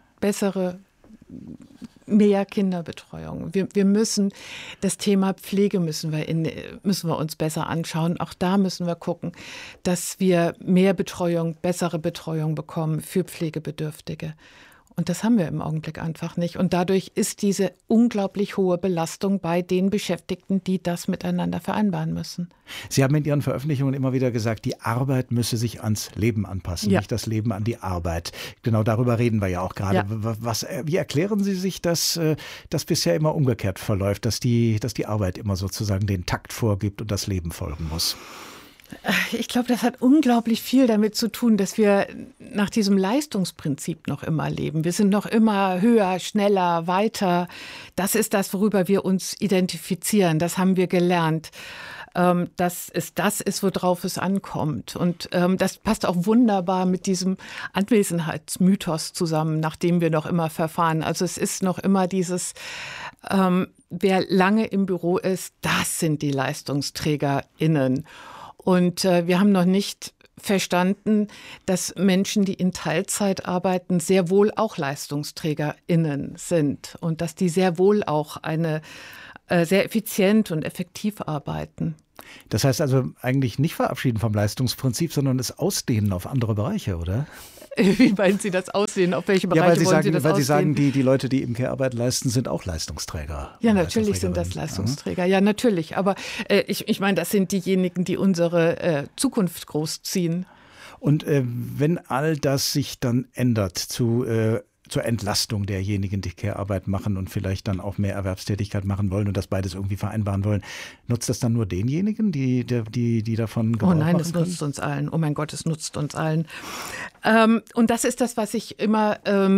mehr Kinderbetreuung. Wir müssen das Thema Pflege müssen wir uns besser anschauen. Auch da müssen wir gucken, dass wir mehr Betreuung, bessere Betreuung bekommen für Pflegebedürftige. Und das haben wir im Augenblick einfach nicht. Und dadurch ist diese unglaublich hohe Belastung bei den Beschäftigten, die das miteinander vereinbaren müssen. Sie haben in Ihren Veröffentlichungen immer wieder gesagt, die Arbeit müsse sich ans Leben anpassen, nicht das Leben an die Arbeit. Genau darüber reden wir ja auch gerade. Ja. Wie erklären Sie sich, dass das bisher immer umgekehrt verläuft, dass die Arbeit immer sozusagen den Takt vorgibt und das Leben folgen muss? Ich glaube, das hat unglaublich viel damit zu tun, dass wir nach diesem Leistungsprinzip noch immer leben. Wir sind noch immer höher, schneller, weiter. Das ist das, worüber wir uns identifizieren. Das haben wir gelernt. Das ist, worauf es ankommt. Und das passt auch wunderbar mit diesem Anwesenheitsmythos zusammen, nach dem wir noch immer verfahren. Also es ist noch immer dieses wer lange im Büro ist, das sind die LeistungsträgerInnen. Und wir haben noch nicht verstanden, dass Menschen, die in Teilzeit arbeiten, sehr wohl auch LeistungsträgerInnen sind und dass die sehr wohl auch sehr effizient und effektiv arbeiten. Das heißt also eigentlich nicht verabschieden vom Leistungsprinzip, sondern es ausdehnen auf andere Bereiche, oder? Wie meinen Sie das aussehen? Auf welche Bereiche wollen Sie das weil aussehen? Sie sagen, die Leute, die eben Care-Arbeit leisten, sind auch Leistungsträger. Ja, natürlich sind das Leistungsträger. Ja, natürlich. Aber ich meine, das sind diejenigen, die unsere Zukunft großziehen. Und wenn all das sich dann ändert zur Entlastung derjenigen, die Care-Arbeit machen und vielleicht dann auch mehr Erwerbstätigkeit machen wollen und das beides irgendwie vereinbaren wollen, nutzt das dann nur denjenigen, die davon Gebrauch machen können? Oh nein, es nutzt uns allen. Oh mein Gott, es nutzt uns allen. Und das ist das, was ich immer,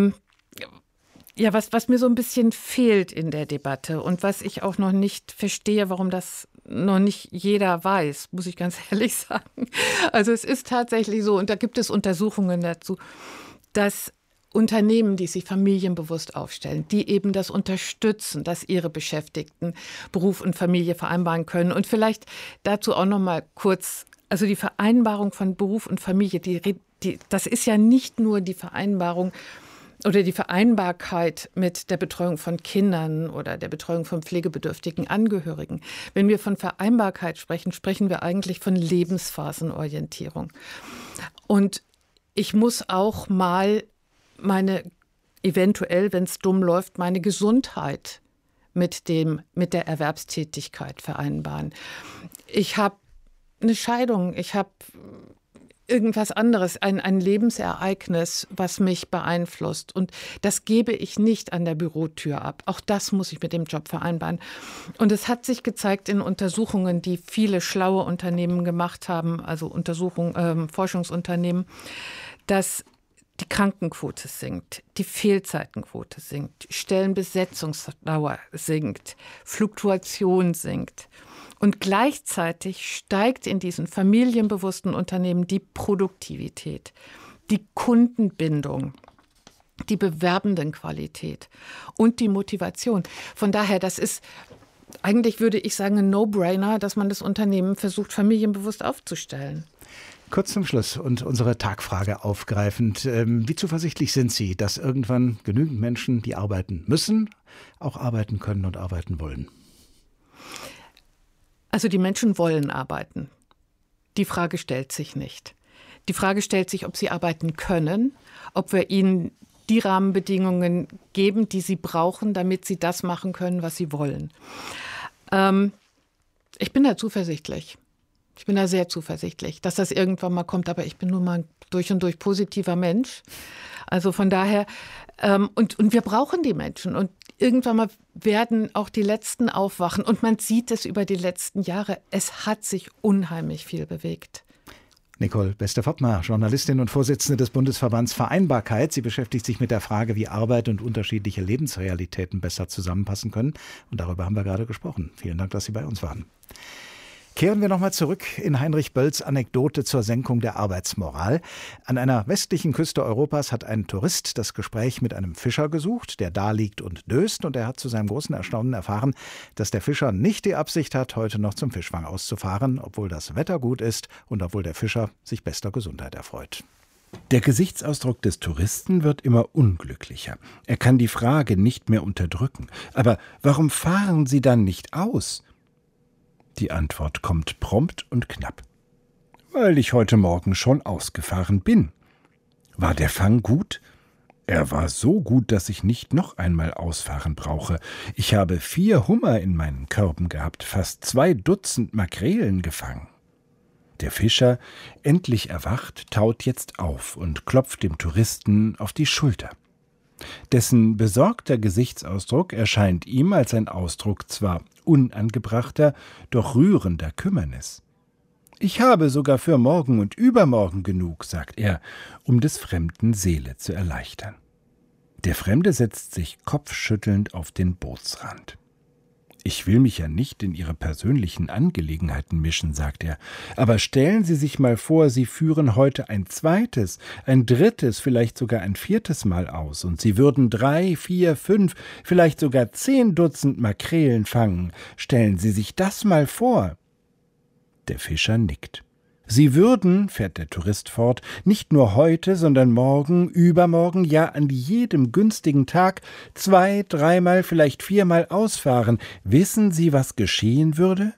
was mir so ein bisschen fehlt in der Debatte und was ich auch noch nicht verstehe, warum das noch nicht jeder weiß, muss ich ganz ehrlich sagen. Also es ist tatsächlich so, und da gibt es Untersuchungen dazu, dass Unternehmen, die sich familienbewusst aufstellen, die eben das unterstützen, dass ihre Beschäftigten Beruf und Familie vereinbaren können. Und vielleicht dazu auch noch mal kurz, also die Vereinbarung von Beruf und Familie, das ist ja nicht nur die Vereinbarung oder die Vereinbarkeit mit der Betreuung von Kindern oder der Betreuung von pflegebedürftigen Angehörigen. Wenn wir von Vereinbarkeit sprechen, sprechen wir eigentlich von Lebensphasenorientierung. Und ich muss auch mal eventuell, wenn es dumm läuft, meine Gesundheit mit der Erwerbstätigkeit vereinbaren. Ich habe eine Scheidung, ich habe irgendwas anderes, ein Lebensereignis, was mich beeinflusst. Und das gebe ich nicht an der Bürotür ab. Auch das muss ich mit dem Job vereinbaren. Und es hat sich gezeigt in Untersuchungen, die viele schlaue Unternehmen gemacht haben, also Forschungsunternehmen, dass die Krankenquote sinkt, die Fehlzeitenquote sinkt, Stellenbesetzungsdauer sinkt, Fluktuation sinkt. Und gleichzeitig steigt in diesen familienbewussten Unternehmen die Produktivität, die Kundenbindung, die Bewerbendenqualität und die Motivation. Von daher, das ist eigentlich, würde ich sagen, ein No-Brainer, dass man das Unternehmen versucht, familienbewusst aufzustellen. Kurz zum Schluss und unsere Tagfrage aufgreifend. Wie zuversichtlich sind Sie, dass irgendwann genügend Menschen, die arbeiten müssen, auch arbeiten können und arbeiten wollen? Also die Menschen wollen arbeiten. Die Frage stellt sich nicht. Die Frage stellt sich, ob sie arbeiten können, ob wir ihnen die Rahmenbedingungen geben, die sie brauchen, damit sie das machen können, was sie wollen. Ich bin da zuversichtlich. Ich bin da sehr zuversichtlich, dass das irgendwann mal kommt. Aber ich bin nun mal ein durch und durch positiver Mensch. Also von daher, und wir brauchen die Menschen. Und irgendwann mal werden auch die Letzten aufwachen. Und man sieht es über die letzten Jahre. Es hat sich unheimlich viel bewegt. Nicole Beste-Foppmer, Journalistin und Vorsitzende des Bundesverbands Vereinbarkeit. Sie beschäftigt sich mit der Frage, wie Arbeit und unterschiedliche Lebensrealitäten besser zusammenpassen können. Und darüber haben wir gerade gesprochen. Vielen Dank, dass Sie bei uns waren. Kehren wir nochmal zurück in Heinrich Bölls Anekdote zur Senkung der Arbeitsmoral. An einer westlichen Küste Europas hat ein Tourist das Gespräch mit einem Fischer gesucht, der da liegt und döst. Und er hat zu seinem großen Erstaunen erfahren, dass der Fischer nicht die Absicht hat, heute noch zum Fischfang auszufahren, obwohl das Wetter gut ist und obwohl der Fischer sich bester Gesundheit erfreut. Der Gesichtsausdruck des Touristen wird immer unglücklicher. Er kann die Frage nicht mehr unterdrücken. Aber warum fahren Sie dann nicht aus? Die Antwort kommt prompt und knapp. Weil ich heute Morgen schon ausgefahren bin. War der Fang gut? Er war so gut, dass ich nicht noch einmal ausfahren brauche. Ich habe 4 Hummer in meinen Körben gehabt, fast 2 Dutzend Makrelen gefangen. Der Fischer, endlich erwacht, taut jetzt auf und klopft dem Touristen auf die Schulter. Dessen besorgter Gesichtsausdruck erscheint ihm als ein Ausdruck zwar unangebrachter, doch rührender Kümmernis. »Ich habe sogar für morgen und übermorgen genug«, sagt er, um des Fremden Seele zu erleichtern. Der Fremde setzt sich kopfschüttelnd auf den Bootsrand. Ich will mich ja nicht in Ihre persönlichen Angelegenheiten mischen, sagt er. Aber stellen Sie sich mal vor, Sie führen heute ein zweites, ein drittes, vielleicht sogar ein viertes Mal aus und Sie würden 3, 4, 5, vielleicht sogar 10 Dutzend Makrelen fangen. Stellen Sie sich das mal vor. Der Fischer nickt. Sie würden, fährt der Tourist fort, nicht nur heute, sondern morgen, übermorgen, ja an jedem günstigen Tag 2, 3-mal, vielleicht 4-mal ausfahren. Wissen Sie, was geschehen würde?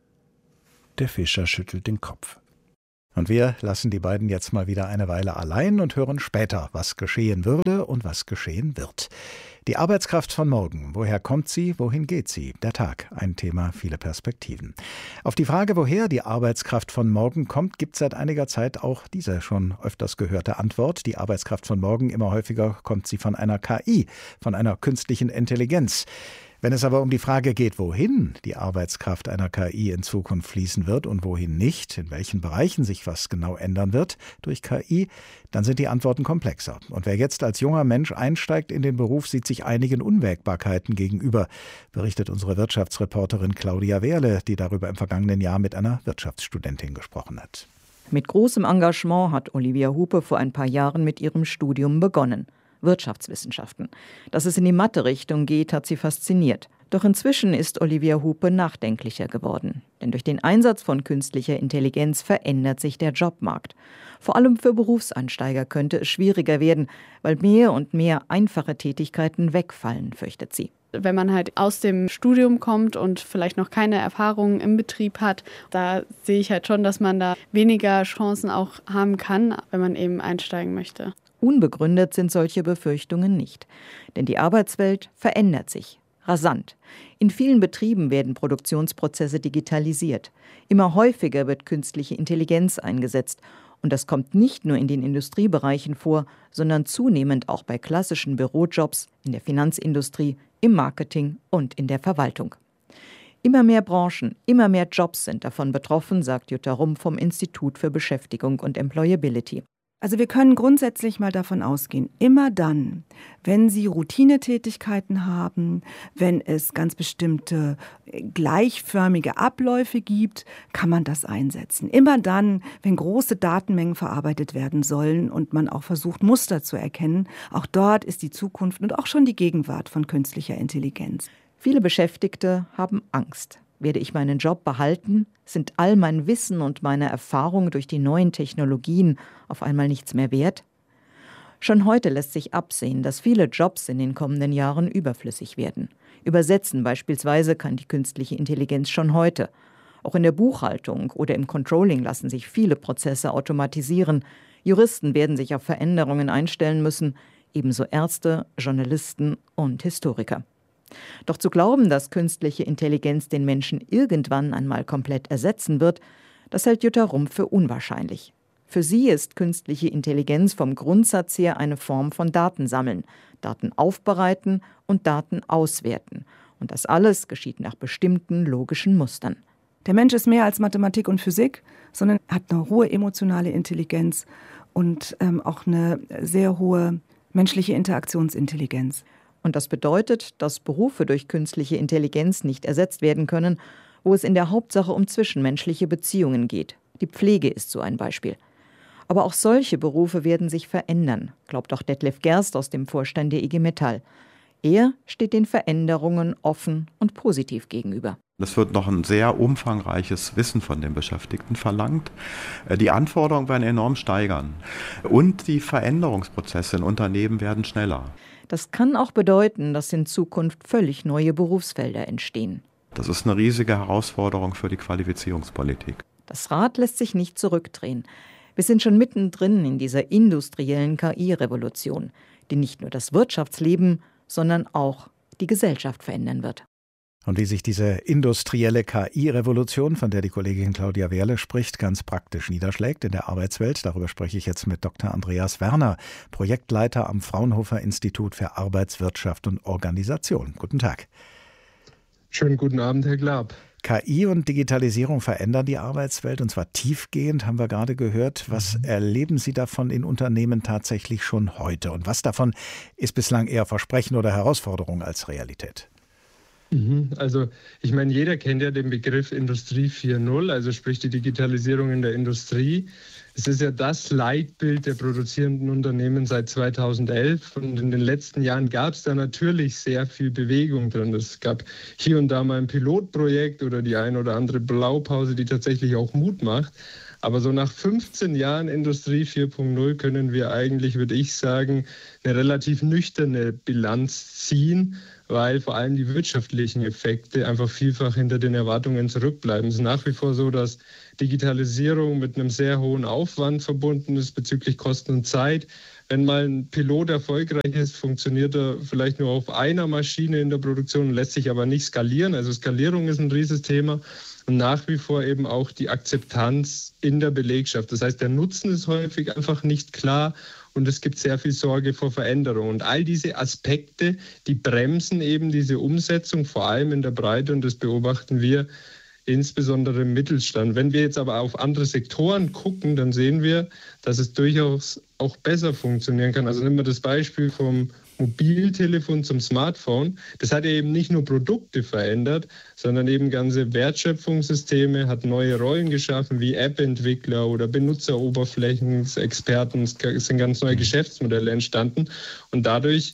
Der Fischer schüttelt den Kopf. Und wir lassen die beiden jetzt mal wieder eine Weile allein und hören später, was geschehen würde und was geschehen wird. Die Arbeitskraft von morgen. Woher kommt sie? Wohin geht sie? Der Tag. Ein Thema, viele Perspektiven. Auf die Frage, woher die Arbeitskraft von morgen kommt, gibt es seit einiger Zeit auch diese schon öfters gehörte Antwort. Die Arbeitskraft von morgen, immer häufiger kommt sie von einer KI, von einer künstlichen Intelligenz. Wenn es aber um die Frage geht, wohin die Arbeitskraft einer KI in Zukunft fließen wird und wohin nicht, in welchen Bereichen sich was genau ändern wird durch KI, dann sind die Antworten komplexer. Und wer jetzt als junger Mensch einsteigt in den Beruf, sieht sich einigen Unwägbarkeiten gegenüber, berichtet unsere Wirtschaftsreporterin Claudia Wehrle, die darüber im vergangenen Jahr mit einer Wirtschaftsstudentin gesprochen hat. Mit großem Engagement hat Olivia Hupe vor ein paar Jahren mit ihrem Studium begonnen. Wirtschaftswissenschaften. Dass es in die Mathe-Richtung geht, hat sie fasziniert. Doch inzwischen ist Olivia Hupe nachdenklicher geworden. Denn durch den Einsatz von künstlicher Intelligenz verändert sich der Jobmarkt. Vor allem für Berufseinsteiger könnte es schwieriger werden, weil mehr und mehr einfache Tätigkeiten wegfallen, fürchtet sie. Wenn man halt aus dem Studium kommt und vielleicht noch keine Erfahrungen im Betrieb hat, da sehe ich halt schon, dass man da weniger Chancen auch haben kann, wenn man eben einsteigen möchte. Unbegründet sind solche Befürchtungen nicht. Denn die Arbeitswelt verändert sich. Rasant. In vielen Betrieben werden Produktionsprozesse digitalisiert. Immer häufiger wird künstliche Intelligenz eingesetzt. Und das kommt nicht nur in den Industriebereichen vor, sondern zunehmend auch bei klassischen Bürojobs, in der Finanzindustrie, im Marketing und in der Verwaltung. Immer mehr Branchen, immer mehr Jobs sind davon betroffen, sagt Jutta Rump vom Institut für Beschäftigung und Employability. Also wir können grundsätzlich mal davon ausgehen, immer dann, wenn Sie Routinetätigkeiten haben, wenn es ganz bestimmte gleichförmige Abläufe gibt, kann man das einsetzen. Immer dann, wenn große Datenmengen verarbeitet werden sollen und man auch versucht, Muster zu erkennen, auch dort ist die Zukunft und auch schon die Gegenwart von künstlicher Intelligenz. Viele Beschäftigte haben Angst. Werde ich meinen Job behalten? Sind all mein Wissen und meine Erfahrung durch die neuen Technologien auf einmal nichts mehr wert? Schon heute lässt sich absehen, dass viele Jobs in den kommenden Jahren überflüssig werden. Übersetzen beispielsweise kann die künstliche Intelligenz schon heute. Auch in der Buchhaltung oder im Controlling lassen sich viele Prozesse automatisieren. Juristen werden sich auf Veränderungen einstellen müssen, ebenso Ärzte, Journalisten und Historiker. Doch zu glauben, dass künstliche Intelligenz den Menschen irgendwann einmal komplett ersetzen wird, das hält Jutta Rump für unwahrscheinlich. Für sie ist künstliche Intelligenz vom Grundsatz her eine Form von Datensammeln, Daten aufbereiten und Daten auswerten. Und das alles geschieht nach bestimmten logischen Mustern. Der Mensch ist mehr als Mathematik und Physik, sondern hat eine hohe emotionale Intelligenz und auch eine sehr hohe menschliche Interaktionsintelligenz. Und das bedeutet, dass Berufe durch künstliche Intelligenz nicht ersetzt werden können, wo es in der Hauptsache um zwischenmenschliche Beziehungen geht. Die Pflege ist so ein Beispiel. Aber auch solche Berufe werden sich verändern, glaubt auch Detlef Gerst aus dem Vorstand der IG Metall. Er steht den Veränderungen offen und positiv gegenüber. Es wird noch ein sehr umfangreiches Wissen von den Beschäftigten verlangt. Die Anforderungen werden enorm steigern. Und die Veränderungsprozesse in Unternehmen werden schneller. Das kann auch bedeuten, dass in Zukunft völlig neue Berufsfelder entstehen. Das ist eine riesige Herausforderung für die Qualifizierungspolitik. Das Rad lässt sich nicht zurückdrehen. Wir sind schon mittendrin in dieser industriellen KI-Revolution, die nicht nur das Wirtschaftsleben, sondern auch die Gesellschaft verändern wird. Und wie sich diese industrielle KI-Revolution, von der die Kollegin Claudia Wehrle spricht, ganz praktisch niederschlägt in der Arbeitswelt, darüber spreche ich jetzt mit Dr. Andreas Werner, Projektleiter am Fraunhofer Institut für Arbeitswirtschaft und Organisation. Guten Tag. Schönen guten Abend, Herr Glab. KI und Digitalisierung verändern die Arbeitswelt, und zwar tiefgehend, haben wir gerade gehört. Was erleben Sie davon in Unternehmen tatsächlich schon heute? Und was davon ist bislang eher Versprechen oder Herausforderung als Realität? Also ich meine, jeder kennt ja den Begriff Industrie 4.0, also sprich die Digitalisierung in der Industrie. Es ist ja das Leitbild der produzierenden Unternehmen seit 2011 und in den letzten Jahren gab es da natürlich sehr viel Bewegung drin. Es gab hier und da mal ein Pilotprojekt oder die ein oder andere Blaupause, die tatsächlich auch Mut macht. Aber so nach 15 Jahren Industrie 4.0 können wir eigentlich, würde ich sagen, eine relativ nüchterne Bilanz ziehen, weil vor allem die wirtschaftlichen Effekte einfach vielfach hinter den Erwartungen zurückbleiben. Es ist nach wie vor so, dass Digitalisierung mit einem sehr hohen Aufwand verbunden ist bezüglich Kosten und Zeit. Wenn mal ein Pilot erfolgreich ist, funktioniert er vielleicht nur auf einer Maschine in der Produktion, lässt sich aber nicht skalieren. Also Skalierung ist ein Riesenthema. Und nach wie vor eben auch die Akzeptanz in der Belegschaft. Das heißt, der Nutzen ist häufig einfach nicht klar und es gibt sehr viel Sorge vor Veränderung. Und all diese Aspekte, die bremsen eben diese Umsetzung, vor allem in der Breite, und das beobachten wir insbesondere im Mittelstand. Wenn wir jetzt aber auf andere Sektoren gucken, dann sehen wir, dass es durchaus auch besser funktionieren kann. Also nehmen wir das Beispiel vom Mobiltelefon zum Smartphone. Das hat ja eben nicht nur Produkte verändert, sondern eben ganze Wertschöpfungssysteme, hat neue Rollen geschaffen, wie App-Entwickler oder Benutzeroberflächenexperten. Es sind ganz neue Geschäftsmodelle entstanden und dadurch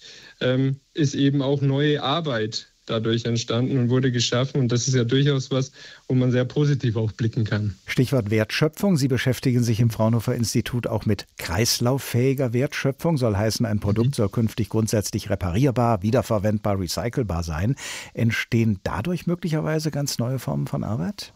ist eben auch neue Arbeit dadurch entstanden und wurde geschaffen. Und das ist ja durchaus was, wo man sehr positiv auch blicken kann. Stichwort Wertschöpfung. Sie beschäftigen sich im Fraunhofer Institut auch mit kreislauffähiger Wertschöpfung. Soll heißen, ein Produkt soll künftig grundsätzlich reparierbar, wiederverwendbar, recycelbar sein. Entstehen dadurch möglicherweise ganz neue Formen von Arbeit?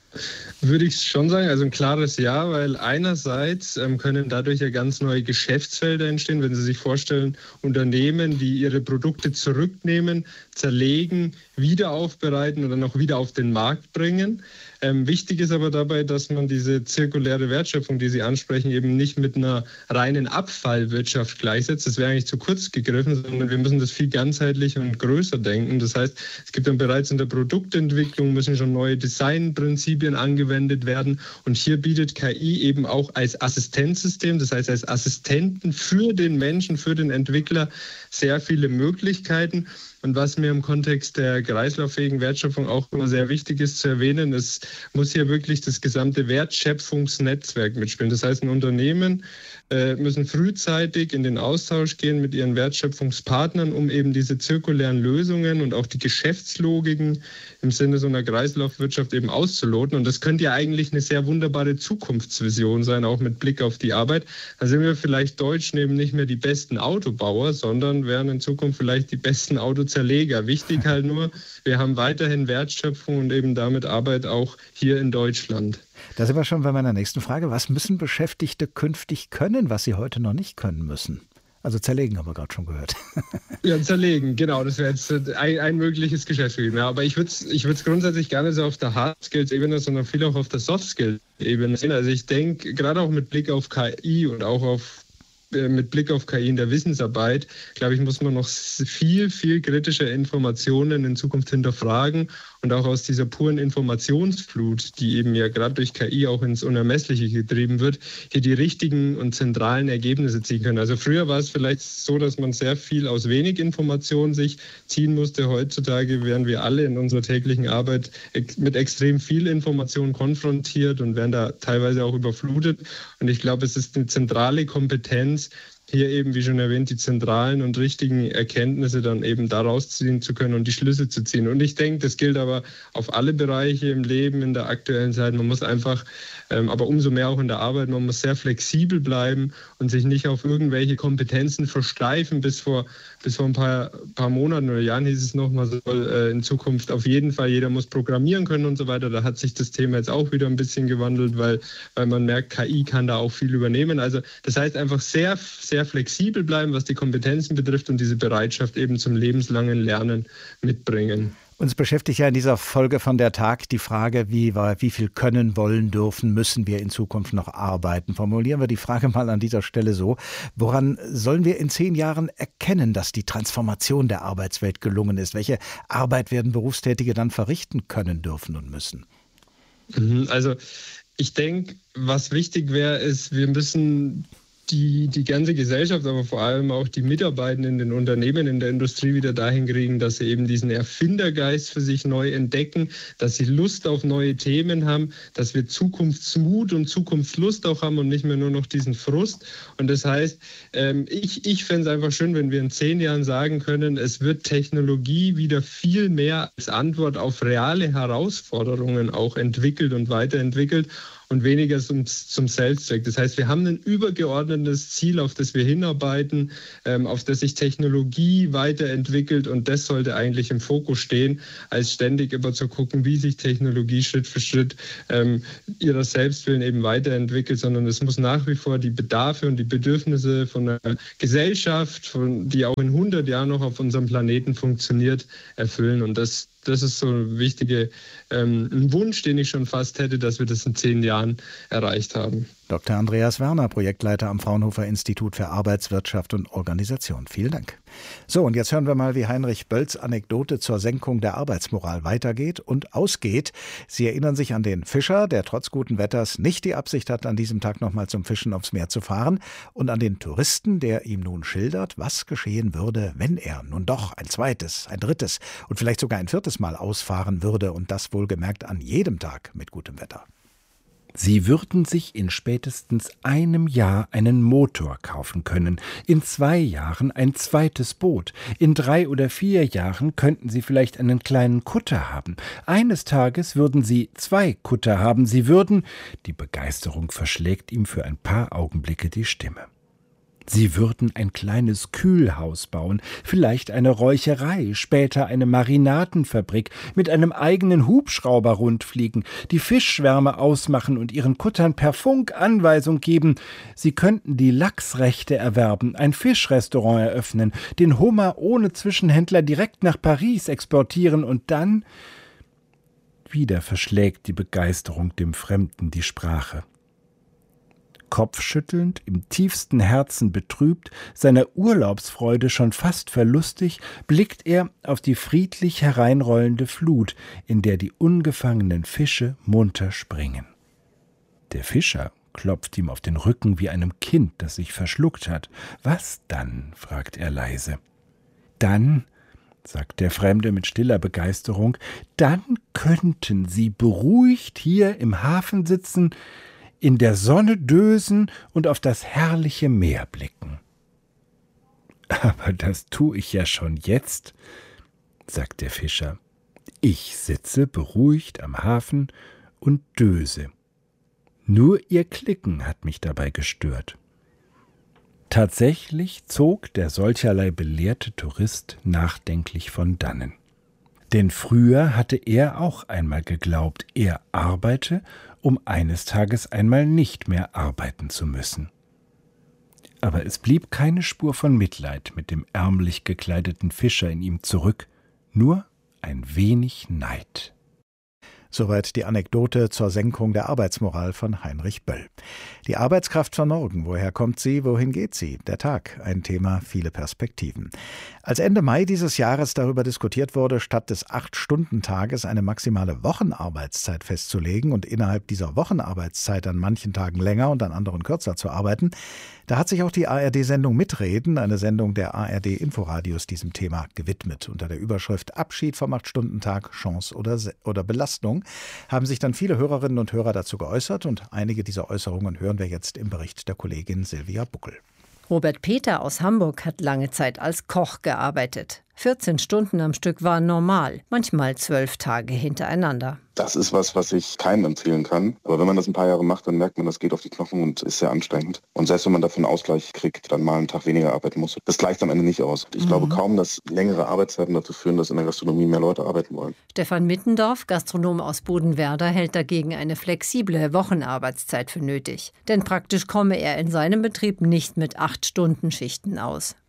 Würde ich schon sagen, also ein klares Ja, weil einerseits können dadurch ja ganz neue Geschäftsfelder entstehen, wenn Sie sich vorstellen, Unternehmen, die ihre Produkte zurücknehmen, zerlegen, wieder aufbereiten und dann auch wieder auf den Markt bringen. Wichtig ist aber dabei, dass man diese zirkuläre Wertschöpfung, die Sie ansprechen, eben nicht mit einer reinen Abfallwirtschaft gleichsetzt. Das wäre eigentlich zu kurz gegriffen, sondern wir müssen das viel ganzheitlicher und größer denken. Das heißt, es gibt dann bereits in der Produktentwicklung, müssen schon neue Designprinzipien angewendet werden. Und hier bietet KI eben auch als Assistenzsystem, das heißt als Assistenten für den Menschen, für den Entwickler sehr viele Möglichkeiten. Und was mir im Kontext der kreislauffähigen Wertschöpfung auch immer sehr wichtig ist zu erwähnen, es muss hier wirklich das gesamte Wertschöpfungsnetzwerk mitspielen. Das heißt, ein Unternehmen müssen frühzeitig in den Austausch gehen mit ihren Wertschöpfungspartnern, um eben diese zirkulären Lösungen und auch die Geschäftslogiken im Sinne so einer Kreislaufwirtschaft eben auszuloten. Und das könnte ja eigentlich eine sehr wunderbare Zukunftsvision sein, auch mit Blick auf die Arbeit. Da sind wir vielleicht Deutschen eben nicht mehr die besten Autobauer, sondern wären in Zukunft vielleicht die besten Autozerleger. Wichtig halt nur, wir haben weiterhin Wertschöpfung und eben damit Arbeit auch hier in Deutschland. Da sind wir schon bei meiner nächsten Frage. Was müssen Beschäftigte künftig können, was sie heute noch nicht können müssen? Also zerlegen haben wir gerade schon gehört. Ja, zerlegen, genau. Das wäre jetzt ein mögliches Geschäftsgebiet. Ja, aber ich würde es grundsätzlich gar nicht so auf der Hard-Skills-Ebene, sondern viel auch auf der Soft-Skills-Ebene sehen. Also ich denke, gerade auch mit Blick auf KI und auch mit Blick auf KI in der Wissensarbeit, glaube ich, muss man noch viel, viel kritischer Informationen in Zukunft hinterfragen und auch aus dieser puren Informationsflut, die eben ja gerade durch KI auch ins Unermessliche getrieben wird, hier die richtigen und zentralen Ergebnisse ziehen können. Also früher war es vielleicht so, dass man sehr viel aus wenig Informationen sich ziehen musste. Heutzutage werden wir alle in unserer täglichen Arbeit mit extrem viel Information konfrontiert und werden da teilweise auch überflutet. Und ich glaube, es ist eine zentrale Kompetenz, hier eben, wie schon erwähnt, die zentralen und richtigen Erkenntnisse dann eben daraus ziehen zu können und die Schlüsse zu ziehen. Und ich denke, das gilt aber auf alle Bereiche im Leben in der aktuellen Zeit. Man muss einfach, aber umso mehr auch in der Arbeit, man muss sehr flexibel bleiben und sich nicht auf irgendwelche Kompetenzen versteifen. Bis vor ein paar Monaten oder Jahren hieß es noch, man soll in Zukunft auf jeden Fall, jeder muss programmieren können und so weiter. Da hat sich das Thema jetzt auch wieder ein bisschen gewandelt, weil man merkt, KI kann da auch viel übernehmen. Also das heißt einfach sehr, sehr flexibel bleiben, was die Kompetenzen betrifft und diese Bereitschaft eben zum lebenslangen Lernen mitbringen. Uns beschäftigt ja in dieser Folge von der Tag die Frage, wie viel können, wollen, dürfen, müssen wir in Zukunft noch arbeiten. Formulieren wir die Frage mal an dieser Stelle so: Woran sollen wir in 10 Jahren erkennen, dass die Transformation der Arbeitswelt gelungen ist? Welche Arbeit werden Berufstätige dann verrichten können, dürfen und müssen? Also ich denke, was wichtig wäre, ist, wir müssen die ganze Gesellschaft, aber vor allem auch die Mitarbeitenden in den Unternehmen, in der Industrie wieder dahin kriegen, dass sie eben diesen Erfindergeist für sich neu entdecken, dass sie Lust auf neue Themen haben, dass wir Zukunftsmut und Zukunftslust auch haben und nicht mehr nur noch diesen Frust. Und das heißt, ich fände es einfach schön, wenn wir in 10 Jahren sagen können, es wird Technologie wieder viel mehr als Antwort auf reale Herausforderungen auch entwickelt und weiterentwickelt und weniger zum Selbstzweck. Das heißt, wir haben ein übergeordnetes Ziel, auf das wir hinarbeiten, auf das sich Technologie weiterentwickelt, und das sollte eigentlich im Fokus stehen, als ständig immer zu gucken, wie sich Technologie Schritt für Schritt ihrer Selbstwillen eben weiterentwickelt, sondern es muss nach wie vor die Bedarfe und die Bedürfnisse von einer Gesellschaft, die auch in 100 Jahren noch auf unserem Planeten funktioniert, erfüllen. Und das ist so ein wichtiger Wunsch, den ich schon fast hätte, dass wir das in 10 Jahren erreicht haben. Dr. Andreas Werner, Projektleiter am Fraunhofer Institut für Arbeitswirtschaft und Organisation. Vielen Dank. So, und jetzt hören wir mal, wie Heinrich Bölls Anekdote zur Senkung der Arbeitsmoral weitergeht und ausgeht. Sie erinnern sich an den Fischer, der trotz guten Wetters nicht die Absicht hat, an diesem Tag nochmal zum Fischen aufs Meer zu fahren, und an den Touristen, der ihm nun schildert, was geschehen würde, wenn er nun doch ein zweites, ein drittes und vielleicht sogar ein 4. Mal ausfahren würde, und das wohlgemerkt an jedem Tag mit gutem Wetter. Sie würden sich in spätestens einem Jahr einen Motor kaufen können, in 2 Jahren ein zweites Boot, in 3 oder 4 Jahren könnten Sie vielleicht einen kleinen Kutter haben. Eines Tages würden Sie 2 Kutter haben, Sie würden, die Begeisterung verschlägt ihm für ein paar Augenblicke die Stimme. Sie würden ein kleines Kühlhaus bauen, vielleicht eine Räucherei, später eine Marinadenfabrik, mit einem eigenen Hubschrauber rundfliegen, die Fischschwärme ausmachen und ihren Kuttern per Funk Anweisung geben. Sie könnten die Lachsrechte erwerben, ein Fischrestaurant eröffnen, den Hummer ohne Zwischenhändler direkt nach Paris exportieren, und dann wieder verschlägt die Begeisterung dem Fremden die Sprache. Kopfschüttelnd, im tiefsten Herzen betrübt, seiner Urlaubsfreude schon fast verlustig, blickt er auf die friedlich hereinrollende Flut, in der die ungefangenen Fische munter springen. Der Fischer klopft ihm auf den Rücken wie einem Kind, das sich verschluckt hat. »Was dann?« fragt er leise. »Dann«, sagt der Fremde mit stiller Begeisterung, »dann könnten Sie beruhigt hier im Hafen sitzen, in der Sonne dösen und auf das herrliche Meer blicken.« »Aber das tue ich ja schon jetzt«, sagt der Fischer. »Ich sitze beruhigt am Hafen und döse. Nur Ihr Klicken hat mich dabei gestört.« Tatsächlich zog der solcherlei belehrte Tourist nachdenklich von dannen. Denn früher hatte er auch einmal geglaubt, er arbeite, um eines Tages einmal nicht mehr arbeiten zu müssen. Aber es blieb keine Spur von Mitleid mit dem ärmlich gekleideten Fischer in ihm zurück, nur ein wenig Neid. Soweit die Anekdote zur Senkung der Arbeitsmoral von Heinrich Böll. Die Arbeitskraft von morgen, woher kommt sie, wohin geht sie? Der Tag, ein Thema, viele Perspektiven. Als Ende Mai dieses Jahres darüber diskutiert wurde, statt des 8-Stunden-Tages eine maximale Wochenarbeitszeit festzulegen und innerhalb dieser Wochenarbeitszeit an manchen Tagen länger und an anderen kürzer zu arbeiten, da hat sich auch die ARD-Sendung Mitreden, eine Sendung der ARD-Inforadios, diesem Thema gewidmet. Unter der Überschrift Abschied vom 8-Stunden-Tag, Chance oder Belastung haben sich dann viele Hörerinnen und Hörer dazu geäußert, und einige dieser Äußerungen hören wir jetzt im Bericht der Kollegin Silvia Buckel. Robert Peter aus Hamburg hat lange Zeit als Koch gearbeitet. 14 Stunden am Stück waren normal, manchmal 12 Tage hintereinander. Das ist was ich keinem empfehlen kann. Aber wenn man das ein paar Jahre macht, dann merkt man, das geht auf die Knochen und ist sehr anstrengend. Und selbst wenn man dafür einen Ausgleich kriegt, dann mal einen Tag weniger arbeiten muss, das gleicht am Ende nicht aus. Ich glaube kaum, dass längere Arbeitszeiten dazu führen, dass in der Gastronomie mehr Leute arbeiten wollen. Stefan Mittendorf, Gastronom aus Bodenwerder, hält dagegen eine flexible Wochenarbeitszeit für nötig. Denn praktisch komme er in seinem Betrieb nicht mit 8-Stunden-Schichten aus.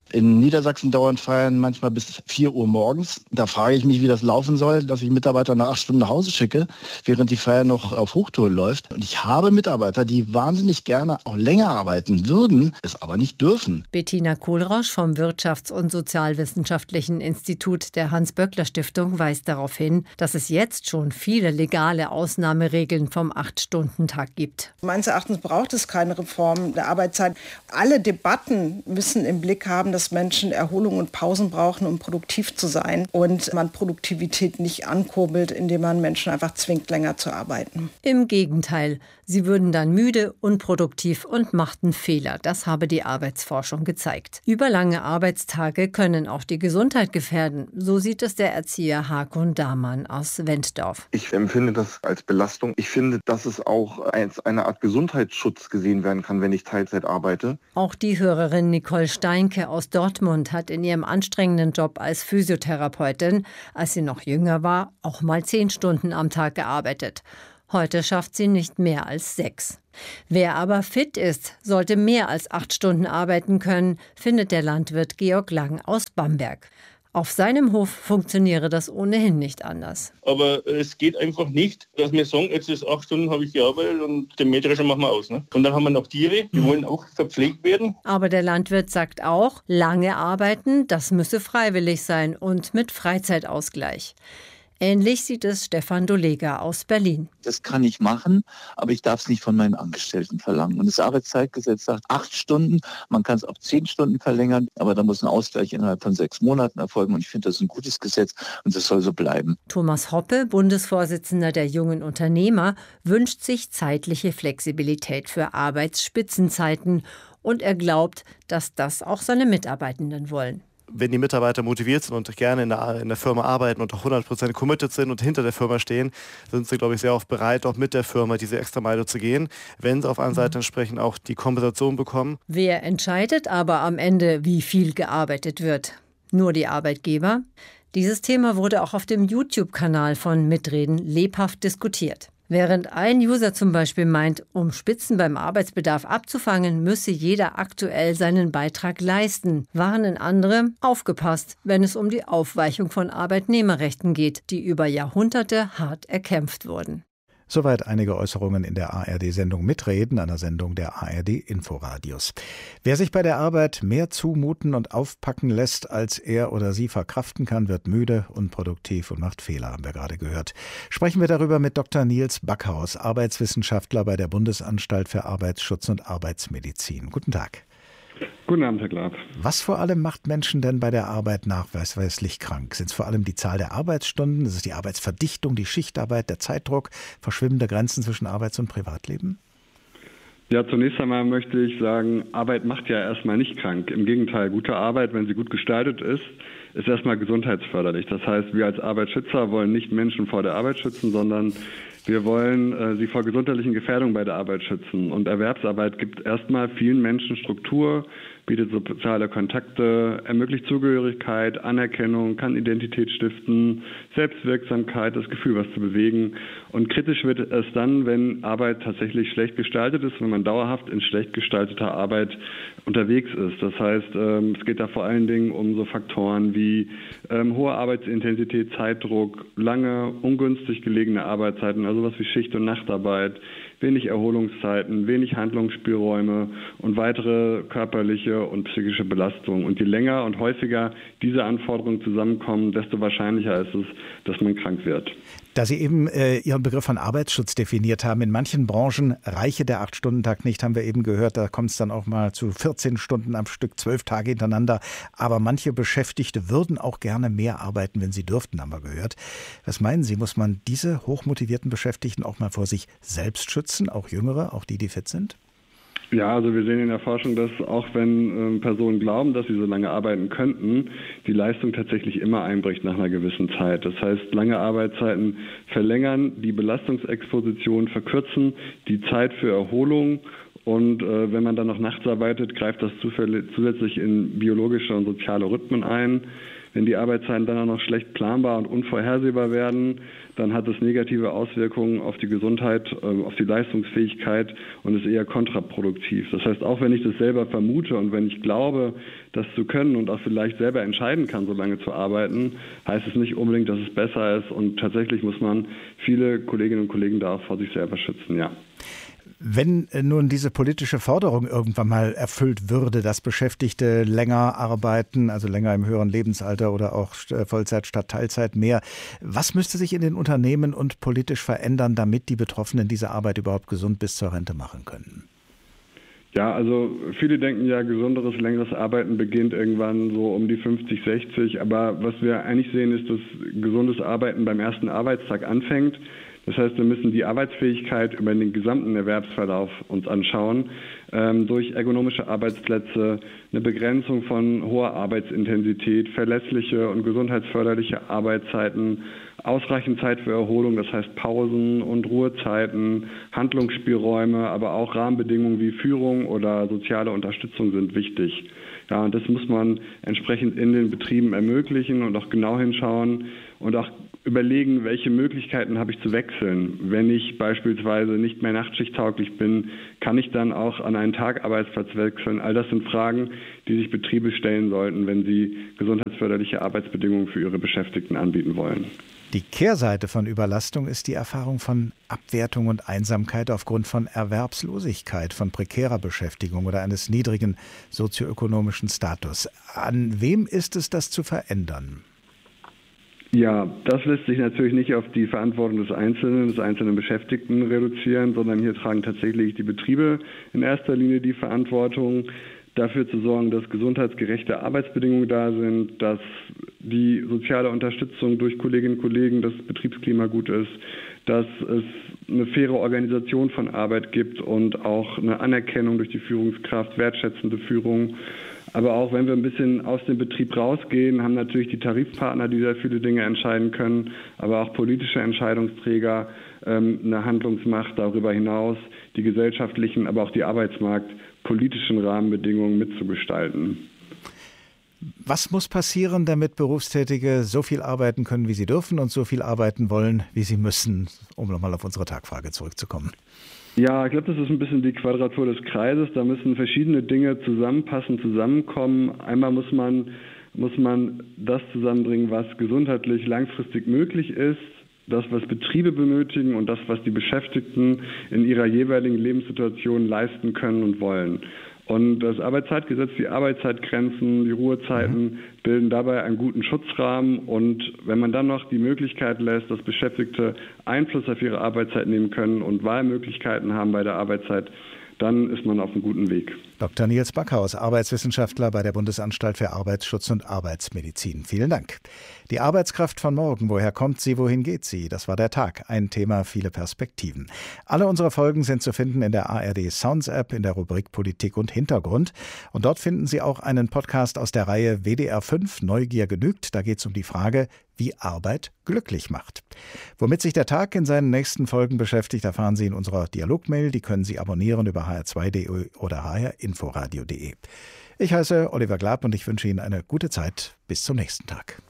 In Niedersachsen dauern Feiern manchmal bis 4 Uhr morgens. Da frage ich mich, wie das laufen soll, dass ich Mitarbeiter nach 8 Stunden nach Hause schicke, während die Feier noch auf Hochtouren läuft. Und ich habe Mitarbeiter, die wahnsinnig gerne auch länger arbeiten würden, es aber nicht dürfen. Bettina Kohlrausch vom Wirtschafts- und Sozialwissenschaftlichen Institut der Hans-Böckler-Stiftung weist darauf hin, dass es jetzt schon viele legale Ausnahmeregeln vom 8-Stunden-Tag gibt. Meines Erachtens braucht es keine Reform der Arbeitszeit. Alle Debatten müssen im Blick haben, dass Menschen Erholung und Pausen brauchen, um produktiv zu sein. Und man Produktivität nicht ankurbelt, indem man Menschen einfach zwingt, länger zu arbeiten. Im Gegenteil, sie würden dann müde, unproduktiv und machten Fehler. Das habe die Arbeitsforschung gezeigt. Überlange Arbeitstage können auch die Gesundheit gefährden. So sieht es der Erzieher Hakon Damann aus Wenddorf. Ich empfinde das als Belastung. Ich finde, dass es auch als eine Art Gesundheitsschutz gesehen werden kann, wenn ich Teilzeit arbeite. Auch die Hörerin Nicole Steinke aus Dortmund hat in ihrem anstrengenden Job als Physiotherapeutin, als sie noch jünger war, auch mal 10 Stunden am Tag gearbeitet. Heute schafft sie nicht mehr als 6. Wer aber fit ist, sollte mehr als 8 Stunden arbeiten können, findet der Landwirt Georg Lang aus Bamberg. Auf seinem Hof funktioniere das ohnehin nicht anders. Aber es geht einfach nicht, dass wir sagen, jetzt ist 8 Stunden habe ich gearbeitet und den Mähdrescher machen wir aus. Ne? Und dann haben wir noch Tiere, die wollen auch verpflegt werden. Aber der Landwirt sagt auch, lange arbeiten, das müsse freiwillig sein und mit Freizeitausgleich. Ähnlich sieht es Stefan Dolega aus Berlin. Das kann ich machen, aber ich darf es nicht von meinen Angestellten verlangen. Und das Arbeitszeitgesetz sagt 8 Stunden, man kann es auf 10 Stunden verlängern, aber da muss ein Ausgleich innerhalb von 6 Monaten erfolgen. Und ich finde, das ist ein gutes Gesetz und das soll so bleiben. Thomas Hoppe, Bundesvorsitzender der Jungen Unternehmer, wünscht sich zeitliche Flexibilität für Arbeitsspitzenzeiten. Und er glaubt, dass das auch seine Mitarbeitenden wollen. Wenn die Mitarbeiter motiviert sind und gerne in der Firma arbeiten und auch 100% committed sind und hinter der Firma stehen, sind sie, glaube ich, sehr oft bereit, auch mit der Firma diese Extrameile zu gehen, wenn sie auf einer Seite entsprechend auch die Kompensation bekommen. Wer entscheidet aber am Ende, wie viel gearbeitet wird? Nur die Arbeitgeber? Dieses Thema wurde auch auf dem YouTube-Kanal von Mitreden lebhaft diskutiert. Während ein User zum Beispiel meint, um Spitzen beim Arbeitsbedarf abzufangen, müsse jeder aktuell seinen Beitrag leisten, warnen andere, aufgepasst, wenn es um die Aufweichung von Arbeitnehmerrechten geht, die über Jahrhunderte hart erkämpft wurden. Soweit einige Äußerungen in der ARD-Sendung Mitreden, einer Sendung der ARD-Inforadios. Wer sich bei der Arbeit mehr zumuten und aufpacken lässt, als er oder sie verkraften kann, wird müde, unproduktiv und macht Fehler, haben wir gerade gehört. Sprechen wir darüber mit Dr. Nils Backhaus, Arbeitswissenschaftler bei der Bundesanstalt für Arbeitsschutz und Arbeitsmedizin. Guten Tag. Guten Abend, Herr Glab. Was vor allem macht Menschen denn bei der Arbeit nachweislich krank? Sind es vor allem die Zahl der Arbeitsstunden? Ist es die Arbeitsverdichtung, die Schichtarbeit, der Zeitdruck, verschwimmende Grenzen zwischen Arbeits- und Privatleben? Ja, zunächst einmal möchte ich sagen, Arbeit macht ja erstmal nicht krank. Im Gegenteil, gute Arbeit, wenn sie gut gestaltet ist erstmal gesundheitsförderlich. Das heißt, wir als Arbeitsschützer wollen nicht Menschen vor der Arbeit schützen, sondern wir wollen sie vor gesundheitlichen Gefährdungen bei der Arbeit schützen. Und Erwerbsarbeit gibt erstmal vielen Menschen Struktur, bietet soziale Kontakte, ermöglicht Zugehörigkeit, Anerkennung, kann Identität stiften, Selbstwirksamkeit, das Gefühl, was zu bewegen. Und kritisch wird es dann, wenn Arbeit tatsächlich schlecht gestaltet ist, wenn man dauerhaft in schlecht gestalteter Arbeit unterwegs ist. Das heißt, es geht da vor allen Dingen um so Faktoren wie hohe Arbeitsintensität, Zeitdruck, lange, ungünstig gelegene Arbeitszeiten, also was wie Schicht- und Nachtarbeit, wenig Erholungszeiten, wenig Handlungsspielräume und weitere körperliche und psychische Belastungen. Und je länger und häufiger diese Anforderungen zusammenkommen, desto wahrscheinlicher ist es, dass man krank wird. Da Sie eben Ihren Begriff von Arbeitsschutz definiert haben, in manchen Branchen reiche der 8-Stunden-Tag nicht, haben wir eben gehört, da kommt es dann auch mal zu 14 Stunden am Stück, 12 Tage hintereinander. Aber manche Beschäftigte würden auch gerne mehr arbeiten, wenn sie dürften, haben wir gehört. Was meinen Sie, muss man diese hochmotivierten Beschäftigten auch mal vor sich selbst schützen, auch Jüngere, auch die fit sind? Ja, also wir sehen in der Forschung, dass auch wenn Personen glauben, dass sie so lange arbeiten könnten, die Leistung tatsächlich immer einbricht nach einer gewissen Zeit. Das heißt, lange Arbeitszeiten verlängern, die Belastungsexposition verkürzen, die Zeit für Erholung Und wenn man dann noch nachts arbeitet, greift das zusätzlich in biologische und soziale Rhythmen ein. Wenn die Arbeitszeiten dann auch noch schlecht planbar und unvorhersehbar werden, dann hat es negative Auswirkungen auf die Gesundheit, auf die Leistungsfähigkeit und ist eher kontraproduktiv. Das heißt, auch wenn ich das selber vermute und wenn ich glaube, das zu können und auch vielleicht selber entscheiden kann, so lange zu arbeiten, heißt es nicht unbedingt, dass es besser ist. Und tatsächlich muss man viele Kolleginnen und Kollegen da auch vor sich selber schützen, ja. Wenn nun diese politische Forderung irgendwann mal erfüllt würde, dass Beschäftigte länger arbeiten, also länger im höheren Lebensalter oder auch Vollzeit statt Teilzeit mehr, was müsste sich in den Unternehmen und politisch verändern, damit die Betroffenen diese Arbeit überhaupt gesund bis zur Rente machen können? Ja, also viele denken ja, gesunderes, längeres Arbeiten beginnt irgendwann so um die 50, 60. Aber was wir eigentlich sehen, ist, dass gesundes Arbeiten beim ersten Arbeitstag anfängt. Das heißt, wir müssen die Arbeitsfähigkeit über den gesamten Erwerbsverlauf uns anschauen, durch ergonomische Arbeitsplätze, eine Begrenzung von hoher Arbeitsintensität, verlässliche und gesundheitsförderliche Arbeitszeiten, ausreichend Zeit für Erholung, das heißt Pausen und Ruhezeiten, Handlungsspielräume, aber auch Rahmenbedingungen wie Führung oder soziale Unterstützung sind wichtig. Ja, und das muss man entsprechend in den Betrieben ermöglichen und auch genau hinschauen und auch überlegen, welche Möglichkeiten habe ich zu wechseln. Wenn ich beispielsweise nicht mehr nachtschichttauglich bin, kann ich dann auch an einen Tagarbeitsplatz wechseln. All das sind Fragen, die sich Betriebe stellen sollten, wenn sie gesundheitsförderliche Arbeitsbedingungen für ihre Beschäftigten anbieten wollen. Die Kehrseite von Überlastung ist die Erfahrung von Abwertung und Einsamkeit aufgrund von Erwerbslosigkeit, von prekärer Beschäftigung oder eines niedrigen sozioökonomischen Status. An wem ist es, das zu verändern? Ja, das lässt sich natürlich nicht auf die Verantwortung des einzelnen Beschäftigten reduzieren, sondern hier tragen tatsächlich die Betriebe in erster Linie die Verantwortung, dafür zu sorgen, dass gesundheitsgerechte Arbeitsbedingungen da sind, dass die soziale Unterstützung durch Kolleginnen und Kollegen, das Betriebsklima gut ist, dass es eine faire Organisation von Arbeit gibt und auch eine Anerkennung durch die Führungskraft, wertschätzende Führung. Aber auch wenn wir ein bisschen aus dem Betrieb rausgehen, haben natürlich die Tarifpartner, die sehr viele Dinge entscheiden können, aber auch politische Entscheidungsträger eine Handlungsmacht darüber hinaus, die gesellschaftlichen, aber auch die arbeitsmarktpolitischen Rahmenbedingungen mitzugestalten. Was muss passieren, damit Berufstätige so viel arbeiten können, wie sie dürfen und so viel arbeiten wollen, wie sie müssen, um nochmal auf unsere Tagfrage zurückzukommen? Ja, ich glaube, das ist ein bisschen die Quadratur des Kreises. Da müssen verschiedene Dinge zusammenpassen, zusammenkommen. Einmal muss man das zusammenbringen, was gesundheitlich langfristig möglich ist, das, was Betriebe benötigen und das, was die Beschäftigten in ihrer jeweiligen Lebenssituation leisten können und wollen. Und das Arbeitszeitgesetz, die Arbeitszeitgrenzen, die Ruhezeiten bilden dabei einen guten Schutzrahmen. Und wenn man dann noch die Möglichkeit lässt, dass Beschäftigte Einfluss auf ihre Arbeitszeit nehmen können und Wahlmöglichkeiten haben bei der Arbeitszeit, dann ist man auf einem guten Weg. Dr. Nils Backhaus, Arbeitswissenschaftler bei der Bundesanstalt für Arbeitsschutz und Arbeitsmedizin. Vielen Dank. Die Arbeitskraft von morgen, woher kommt sie, wohin geht sie? Das war der Tag, ein Thema, viele Perspektiven. Alle unsere Folgen sind zu finden in der ARD Sounds App in der Rubrik Politik und Hintergrund. Und dort finden Sie auch einen Podcast aus der Reihe WDR 5 Neugier genügt. Da geht es um die Frage, wie Arbeit glücklich macht. Womit sich der Tag in seinen nächsten Folgen beschäftigt, erfahren Sie in unserer Dialogmail. Die können Sie abonnieren über hr2.de oder hrinforadio.de. Ich heiße Oliver Glab und ich wünsche Ihnen eine gute Zeit. Bis zum nächsten Tag.